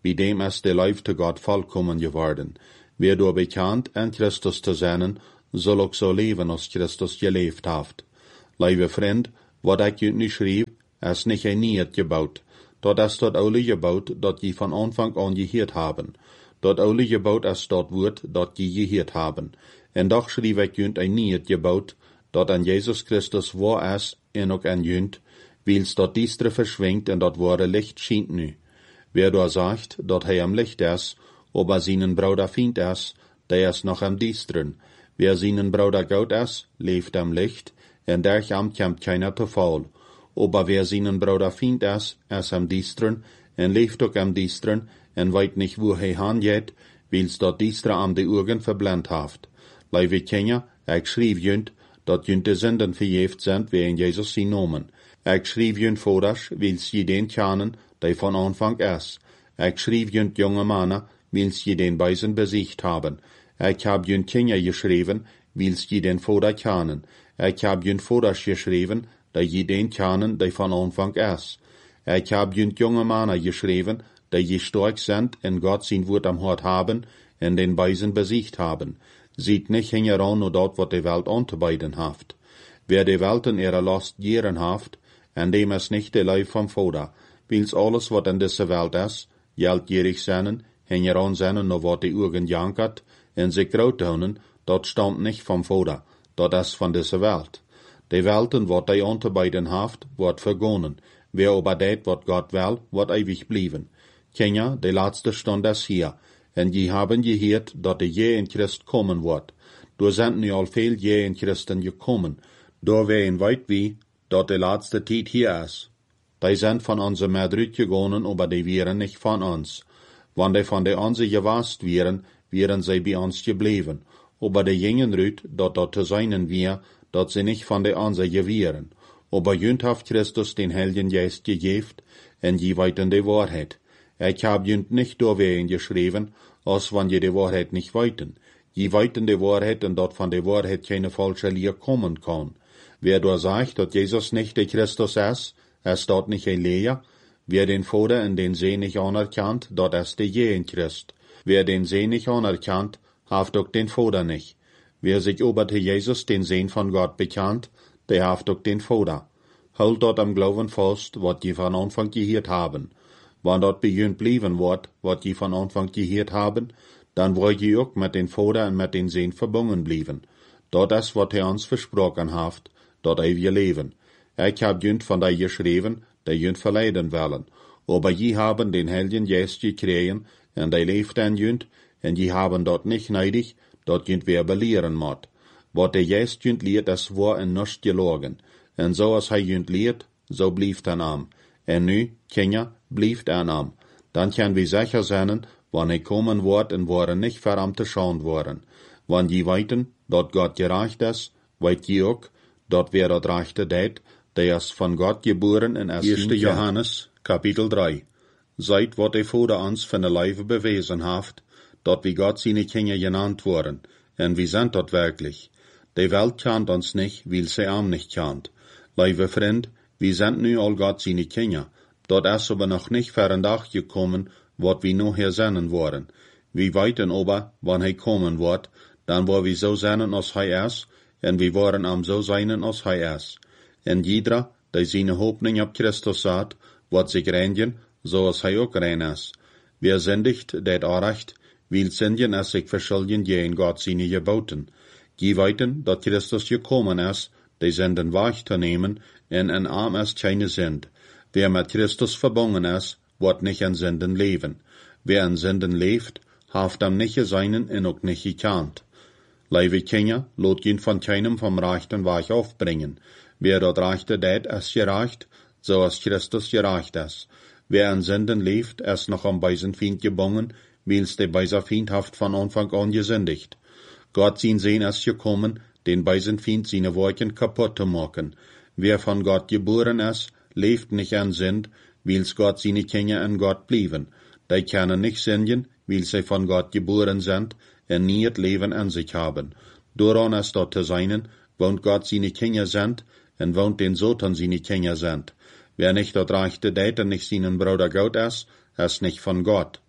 wie dem es der Leifte Gott vollkommen geworden. Wer door bekannt en Christus te zijn, soll ook zo leven als Christus geleefd heeft. Lieve vriend, wat ik je nu schreef, is niet een niet gebouwd. Dat is dat oude gebouwd dat je van aanvang aan gehoord hebben. Dat oude gebouwd is dat woord dat je gehoord hebben. En doch schreef ik je een niet gebouwd, dat aan Jezus Christus waar is en ook aan junt, wils dat diestre verschwingt en dat ware licht schijnt nu. Wer door zegt dat hij am licht is, aber seinen Bruder Feind is, der is noch am diesteren. Wer seinen Bruder Gott is, leeft am Licht, en dercham kommt keiner te Fall. Aber wer seinen Bruder Feind is, is am diesteren, en leeft ook am diesteren, en weet nicht wo hij hangeht, wils dat diestre am de Augen verblendt haft. Lieve Kinder, ik schreef junt, dat junt de Sünden vergeeft sind, wie in Jesus sie nomen. Ik schreef junt vooras, wils je den kennen, die von Anfang is. Ik schreef junt junge Männer, wils je den Beisen besiegt haben. Ik hab junt Kinder geschrieben, wils je den Vater kennen. Ik hab junt Vaters geschrieben, die je den kennen, die von Anfang is. Ik hab junt junge Männer geschrieben, die je stark sind, en Gott sein Wort am Hort haben, en den Beisen besiegt haben. Sieht nicht hingeran nur dort, wat de Welt anzubeiden haft. Wer de Welt in ihrer Last gieren haft, en dem is nicht de Leib vom Vater, wils alles, wat in diese Welt is, geldgierig zijn, hingeran zijn nur wat de Augen jankert, en sich groot houden, dat stammt nicht vom Vater, dat is van diese Welt. De Welten, wat de anzubeiden haft, wordt vergonnen. Wer aber det, wat Gott will, wordt ewig blieben. Kinder, de laatste stund is hier, en je haben gehoord dat de je in Christ kommen wordt. Door zijn nu al veel je in Christen gekommen, door wij in weet wie, dat de laatste tijd hier is. Die sind von onze Madrid gegangen, aber die wären nicht von uns. Wann die von de onze gewast wären, wären sie bei uns gebleven. Aber die gingen rüt, dat dat te seinen wir, dat sie nicht von de onze gewähren. Aber jünt haft Christus den Heiligen Geist gegeft, en je weiten de Wahrheit. Ich hab jünt nicht doorwegen geschrieben, als wann je de Wahrheit nicht weiten. Je weiten de Wahrheit en dat von de Wahrheit keine falsche Lehr kommen kann. Wer da sagt, dat Jesus nicht der Christus ist, ist dort nicht ein Lehr. Wer den Vater in den See nicht anerkannt, dort ist der je in Christ. Wer den See nicht anerkannt, haft auch den Vater nicht. Wer sich ober te Jesus den Sehn von Gott bekannt, der haft auch den Vater. Halt dort am Glauben fast, wat je von Anfang gehört haben. Wann dort bejönt blieben wird, wat je von Anfang gehört haben, dann wollt je auch mit den Vater und mit den Sehn verbunden blieben. Dort ist, wat er uns versprochen haft, dort ewige Leben. Ich hab jünt von da geschrieben, die jünt verleiden wollen. Aber je haben den Heiligen Geist gekriegen, en die leeft an jünt, en je haben dort nicht neidig, dort jünt wer belehren mot. Wat der Geist jünt leert, das war en nichts gelogen. En so als hij jünt leert, so blieft an am. En nu, Kinder, blieft an am. Dan kann wir sicher sein, wann hij kommen wordt en waren nicht verramte schauen worden. Wann je weiten, dat Gott gerecht is, weet je ook, dat wer dat rechte deed, der is von Gott geboren en is erster Johannes, Kapitel drei. Seid wat de Vater uns von der Leibe bewiesen haft, dat wie Gott seine Kinder genannt worden, en wie sind dat wirklich. Die Welt kannt uns nicht, weil sie am nicht kannt. Liebe Freund, wir sind nu all Gott seine Kinder. Dort ist aber noch nicht fern Tag gekommen, wat wir nachher sein wollen. Wir weiten aber, wann hij kommen wird, dann wo wir so sein als hij ist, en wir waren am so sein als hij ist. En jeder, der seine Hoffnung auf Christus hat, wird sich reinigen, so als hij auch rein ist. Wer sündigt, det Anrecht, will sündigen, als sich verschuldigen, je in Gott seine Geboten. Je weiten, dat Christus gekommen ist, die Sünden wahrzunehmen, en en arm ist keine Sünd. Wer mit Christus verbunden ist, wird nicht an Sünden leben. Wer an Sünden lebt, haft am nicht seinen en auch nicht gekannt. Liebe Kinder, lot ihn von keinem vom rechten Weg aufbringen. Wer dort rechte det, ist gerecht, so ist Christus gerecht ist. Wer an Sünden lebt, ist noch am Beisenfeind gebunden, wils der Beiserfeind haft von Anfang an gesündigt. Gott sein Sehn ist gekommen, den Beisenfeind seine Worten kaputt zu machen. Wer von Gott geboren ist, lebt nicht an Sünd, wils Gott seine Kinder an Gott blieben. Die können nicht sündigen, weil sie von Gott geboren sind, und nie das Leben an sich haben. Daran ist dort zu sein, wohnt Gott seine Kinder sind, und wohnt den Satan seine Kinder sind. Wer nicht dort rechte det und nicht seinen Bruder Gott ist, ist nicht von Gott.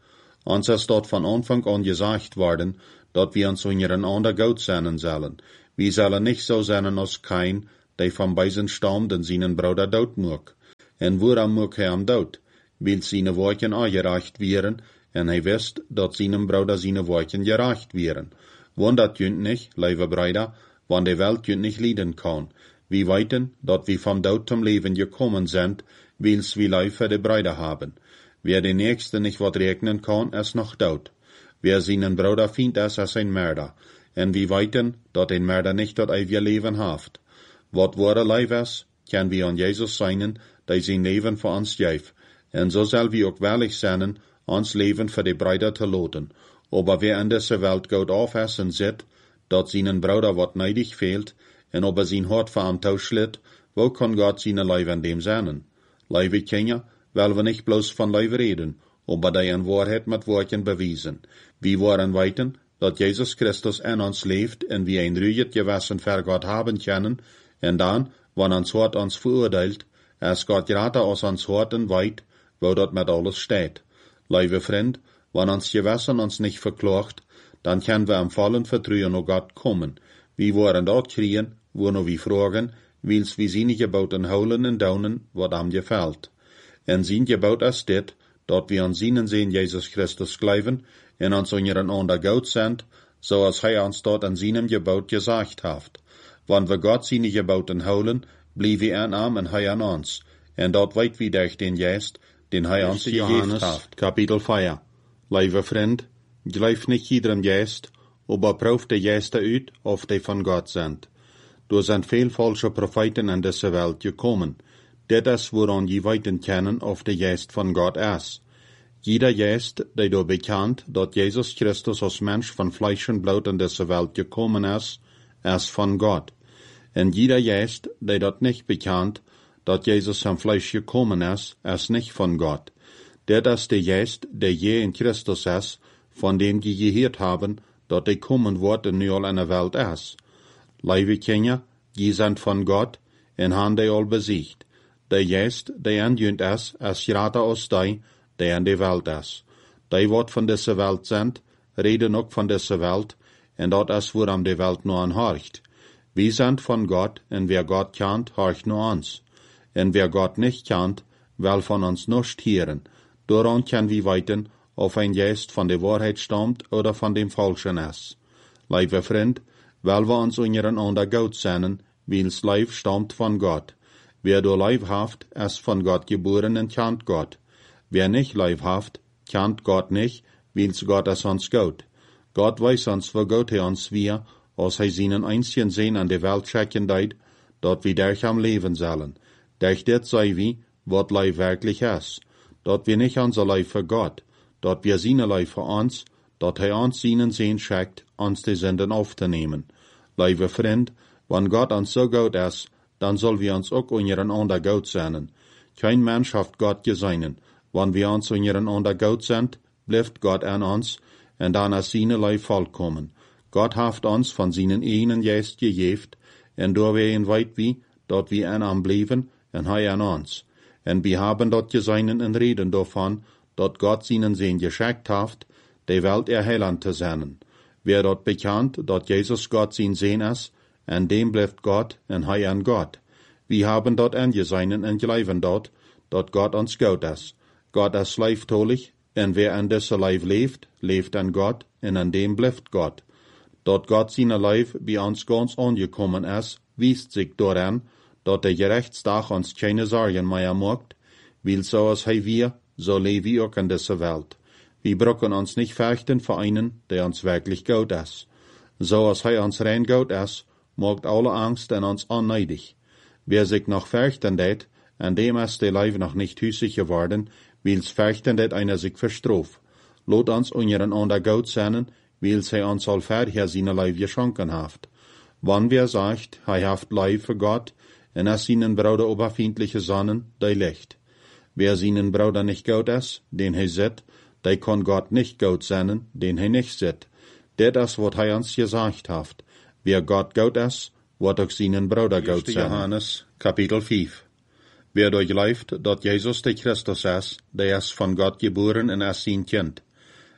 Uns ist dort von Anfang an gesagt worden, dass wir uns untereinander gut sein sollen. Wir sollen nicht so sein als kein, der von beiden stammt und seinen Bruder dort mag. En woran mag er am dort? Weil seine Worten angereicht wären, en hij wist, dat seinem Bruder seine Worten gereicht wären. Want dat jünt nicht, lieve Brüder, want die Welt jünt nicht leiden kann. Wir weiten, dat wir vom Tod zum Leben gekommen sind, weils wir Life für die Brüder haben. Wer den Nächsten nicht wat regnen kann, ist noch tot. Wer seinen Bruder findet, ist als ein Mörder. En wir weiten, dat ein Mörder nicht dat ewige Leben haft. Wat wahre Life ist, kann wir an Jesus sein, der sein Leben für uns gibt. En so soll wir auch willig sein, uns Leben für die Brüder zu loten. Aber wer in dieser Welt gut aufessen sieht, dat seinen Bruder wat neidig fehlt, en ob er sein Hart für am Tausch schlitt, wo kann Gott seine Liebe an dem sein? Liebe Kinder, weil wir nicht bloß von Liebe reden, aber die in Wahrheit mit Worten bewiesen. Wir wollen weiten, dass Jesus Christus in uns lebt und wir ein ruhiges Gewissen für Gott haben können, und dann, wenn uns Hart uns verurteilt, es Gott gerade aus uns Harten weit, wo dort mit alles steht. Liebe Freund, wenn uns Gewissen uns nicht verklagt, dann können wir am vollen Vertrauen auf Gott kommen. Wir wollen dort kriegen, wo nur wir fragen, weils wir seine Geboten holen und daunen, was am gefällt. En sein Gebot ist dit, dat wir an seinen Sehen Jesus Christus glauben, en uns untereinander gut sind, so als er uns dort an seinem Gebot gesagt hat. Wenn wir Gott seine Geboten holen, blieb wir an ihm und er an uns. En dort weit wie durch den Geist, den er uns gegeben hat. Kapitel vier. Lieve Freund, glaub nicht jedem Geist, aber prüft die Geister uit, of die von Gott sind. Da sind viel falsche Propheten in diese Welt gekommen. Dit is woran je weten kennen, of de Geist von Gott ist. Jeder Geist, der da bekannt, dat Jesus Christus als Mensch von Fleisch und Blut in diese Welt gekommen ist, ist von Gott. Und jeder Geist, der dat nicht bekannt, dat Jesus am Fleisch gekommen ist, ist nicht von Gott. Dit ist der Geist, der je in Christus ist, von dem die gehört haben, dat der kommen wird in all in der Welt ist. Liebe Kinder, die sind von Gott, und haben die all besiegt. Der Geist, der anjünt ist, ist gerade aus die, der in der Welt ist. Die, wat von dieser Welt sind, reden auch von dieser Welt, und dort ist, woran die Welt nur anhorcht. Wir sind von Gott, und wer Gott kennt, horcht nur uns. Und wer Gott nicht kennt, will von uns nicht hören. Daran können wir weiten, ob ein Geist von der Wahrheit stammt oder von dem Falschen ist. Liebe Freund, weil wir uns untereinander gut sein, weil's Life stammt von Gott. Wer du Leib haft, ist von Gott geboren und kennt Gott. Wer nicht Leib haft, kennt Gott nicht, weil's Gott ist uns gut. Gott weiß uns, wo Gott er uns wir, als er seinen einzigen Sehen an der Welt schicken deit, dort wir durch am Leben sollen. Durch das sei wie, wat Leib wirklich ist. Dort wir nicht unser Leib für Gott, dort wir seine Leib für uns, dort er uns seinen Sehen schickt, uns die Sünden aufzunehmen. Liebe Freund, wenn Gott uns so gut ist, dann soll wir uns auch untereinander gut sein. Kein Mensch hat Gott geseinen. Wenn wir uns untereinander gut sind, bleibt Gott an uns, und dann ist seine Leib vollkommen. Gott hat uns von seinen einen Geist gegeben, und da wir ihn weit wie, dort wir an ihm bleiben, und er an uns. Und wir haben dort geseinen und reden davon, dort Gott seinen Sehen geschickt hat, die Welt erhellen zu sein. Wer dort bekannt, dort Jesus Gott sein Sehen ist, an dem bleibt Gott, und er an Gott. Wir haben dort angeseinen und glauben dort, dort Gott uns gut ist. Gott ist leibtolich, und wer an dieser Leib lebt, lebt an Gott, und an dem bleibt Gott. Dort Gott seine Leib bei uns ganz angekommen ist, wiest sich daran, dort der Gerichtstag uns keine Sorgen mehr macht, weil so als er wir, so leben wir auch in dieser Welt. Wir brauchen uns nicht fürchten vor einen, der uns wirklich gut ist. So als er uns rein gut ist, macht alle Angst an uns unneidig. Wer sich noch fürchten det, an dem ist der Leib noch nicht hüssig geworden, weil's fürchten det einer sich verstraft. Lot uns untereinander gut sein, weil's er uns all vorher seine Leib geschenken haft. Wann wer sagt, er haft Leib für Gott, und es seinen Bruder oberfindliche Sonnen, der Licht. Wer seinen Bruder nicht gut ist, den er sieht, der kann Gott nicht gut sein, den er nicht sieht. Det ist, was er uns gesagt hat. Wer Gott gut ist, wird auch seinen Bruder gut sein. Johannes, Kapitel fünf. Wer durchläuft, dass Jesus der Christus ist, der ist von Gott geboren und ist sein Kind.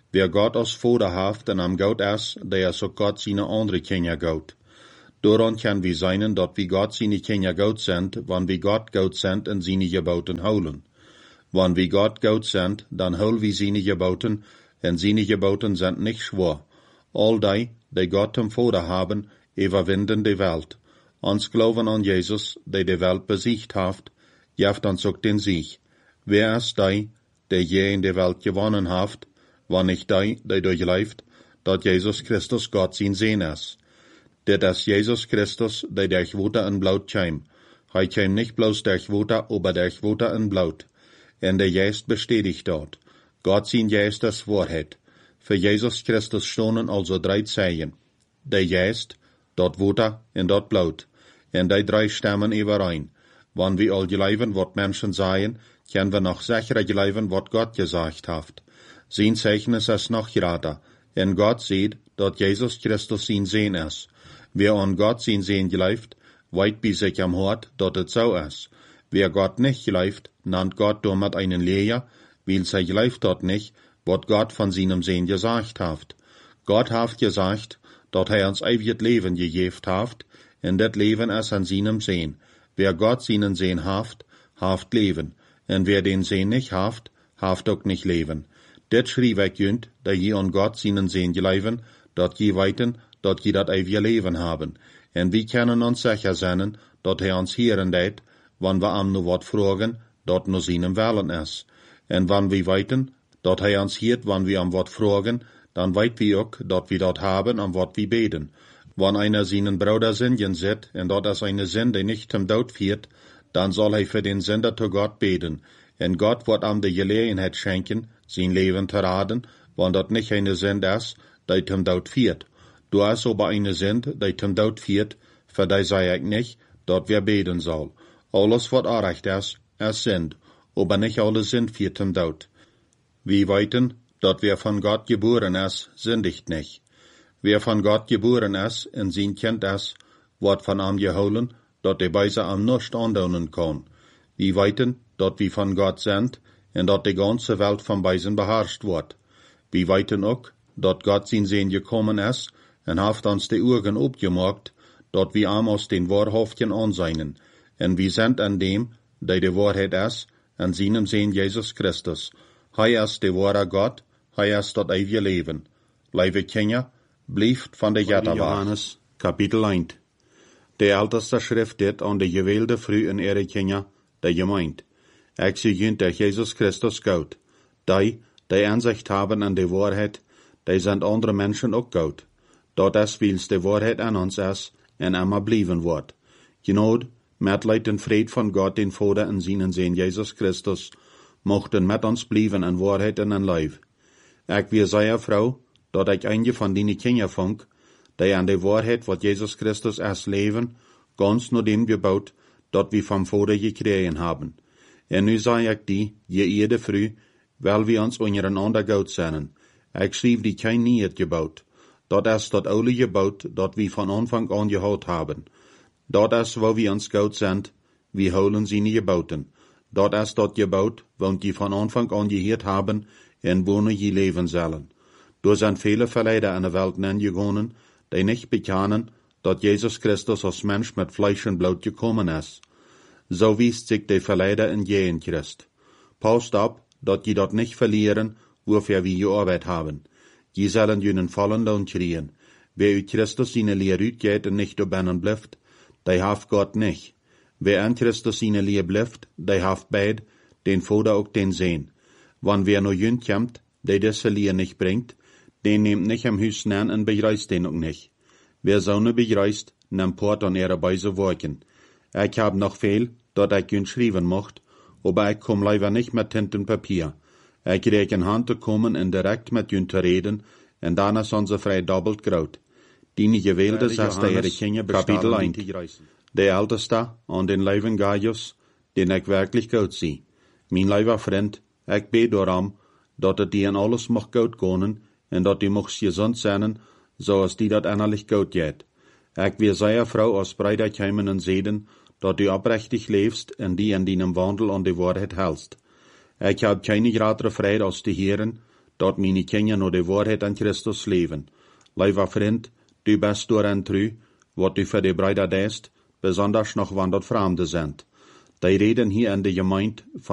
Wer Gott als Vader haft en am Gott is, der is ook Gott seine andere Kinder Gott. Daarom kan we zijn dat we God seine Kinder Gott sind, wann we Gott Gott sind en seine Geboten houden. Wann we Gott Gott sind, dan houden we seine Geboten, en seine Geboten sind nicht schwer. All die, die Gott zum Vater haben, überwinden die Welt. Ons glauben an Jesus, der die Welt besiegt hat, jaft uns auch den Sieg. Wer ist die, der je in der Welt gewonnen hat, wann nicht die, der durchläuft, dat Jesus Christus Gott sein Sehen ist. Dit is Jesus Christus, der durch Water en Blut käm. Hij käm nicht bloß durch Water, aber durch Water en Blut. En der Geist bestätigt dort. Gott sein Geist ist Wahrheit. Für Jesus Christus stonden also drei Zeichen. Der Geist, dort Water en dort Blut. En die drei stammen überein. Wann wir all geleiven, wat Menschen sagen, können wir noch sicherer geleiven, wat Gott gesagt hat. Sein Zeichen ist es noch gerader. En Gott sieht, dat Jesus Christus sein Sehen ist. Wer an Gott sein Sehen geleift, weit bei sich am Hort, dat het so ist. Wer Gott nicht geleift, nannt Gott damit einen Lehrer, weil sie geleift hat nicht, wat Gott von seinem Sehen gesagt hat. Gott hat gesagt, dat er uns ewiges Leben gegeben hat, en dat Leben ist an seinem Sehen. Wer Gott seinen Sehen haft, haft Leben, en wer den Sehen nicht haft, haft auch nicht Leben. Dit schrieb ich jünd, da je an Gott seinen Sehen geleiven, dat je weiten, dat je dat ewige Leben haben. En wir können uns sicher sein, dat er uns hören deed, wann wir am nur wat fragen, dat nur seinem Willen ist. En wann wir weiten, dat er uns hört, wann wir am wat fragen, dann weit wir auch, dat wir dat haben, am wat wir beten. Wann einer seinen Bruder sündigen sieht, en dat is eine Sünde nicht zum Tod führt, dann soll er für den Sünder zu Gott beten. En Gott wird am die Gelegenheit schenken, sein Leben zu raten, wann dat nicht eine Sünde ist, die zum Tod führt. Du hast aber eine Sünde, die zum Tod führt, für die sei ich nicht, dat wir beten soll. Alles, was recht ist, ist Sünd, aber nicht alles Sünd führt zum Tod. Wir weiten, dat wer von Gott geboren ist, sündigt nicht. Wer von Gott geboren ist, in sein Kind ist, wird von ihm geholen, dat die Beise am nicht andaunen kann. Wir weiten, dat wir von Gott sind, und dat die ganze Welt von Beisen beherrscht wird. Wir weiten auch, dat Gott sein Sehen gekommen ist, en haft uns die Augen opgemaakt, dat wir am aus den Wahrhaften anseinen. En wir sind an dem, der die Wahrheit ist, an seinem Sehen Jesus Christus. Hij ist der wahre Gott, hij ist das ewige Leben. Liebe Kinder, blieft van de Jette Johannes, Kapitel eins. Der älteste Schrift dit an de gewählte Früh in ihre Kinder, der gemeint. Ich sehe durch Jesus Christus Gott. Die, die Ansicht haben an die Wahrheit, die sind andere Menschen auch Gott. Dat is wils de Wahrheit an uns ist, en immer blieben wird. Genod, Mitleid den Fried von Gott, den Vater in seinen Sehen Jesus Christus, mochten mit uns blieben in Wahrheit und in Leib. Ich wir sehr froh, dat ich einige von denen Kinder funk, die an die Wahrheit, wat Jesus Christus erst leben, ganz nur dem gebaut, dat wir vom Vater gekriegen haben. En nu sei ich die, je jede früh, weil wir uns untereinander gut sind. Ich schrieb die kein Niet gebaut. Dat is dat oude gebouw dat we van Anfang an gehouden haben. Dat is wo wir uns gut sind, wir holen sie nie gebauten. Dat is dat gebouw, wo die von Anfang an gehört haben, en wohnen je leben sollen. Da sind viele Verleider in der Welt hingegangen, die nicht bekennen, dat Jesus Christus als Mensch mit Fleisch und Blut gekommen ist. So wiest sich der Verleider in jeden Christ. Passt ab, dat je dat nicht verlieren, wofür wir gearbeitet haben. Die sollen jenen vollen Lohn kriegen. Wer uit Christus seine Lehre uitgeht und nicht obennen bleibt, der haft Gott nicht. Wer an Christus seine Lehre bleibt, der haft beid, den Vater auch den Sehen. Wann wer nur jünd kommt, der diese Lehre nicht bringt, den nimmt nicht am Hüs an und begreist den auch nicht. Wer so ne begreist, nimmt Port an ihre Beise worken. Ich hab noch viel, dat ich jünd schreiben mocht, aber ich komm leider nicht mit Tinte und Papier. Ich krieg in Hand zu kommen und direkt mit jünd zu reden, und dann ist unser frei doppelt graut. Die gewählte ist der ihre Kinder Kapitel eins. Der älteste an den Leiben Gaius, den ich wirklich gut sehe. Mein lieber Freund, ich bete darum, dat het die in alles mag gut gehen, und dat die mag gesund sein, so als die dat innerlich gut geht. Ich wir sehr froh aus breiter Keimen und Seden, dat du oprechtig lebst und die in deinem Wandel an die Wahrheit hältst. Ich hab keine größere Freude als die Herren, dort meine Kinder nur die Wahrheit an Christus leben. Lieber Freund, du bist daran treu, wat du für die Brüder deest, besonders noch wann dort Fremde sind. Die reden hier in der Gemeinde von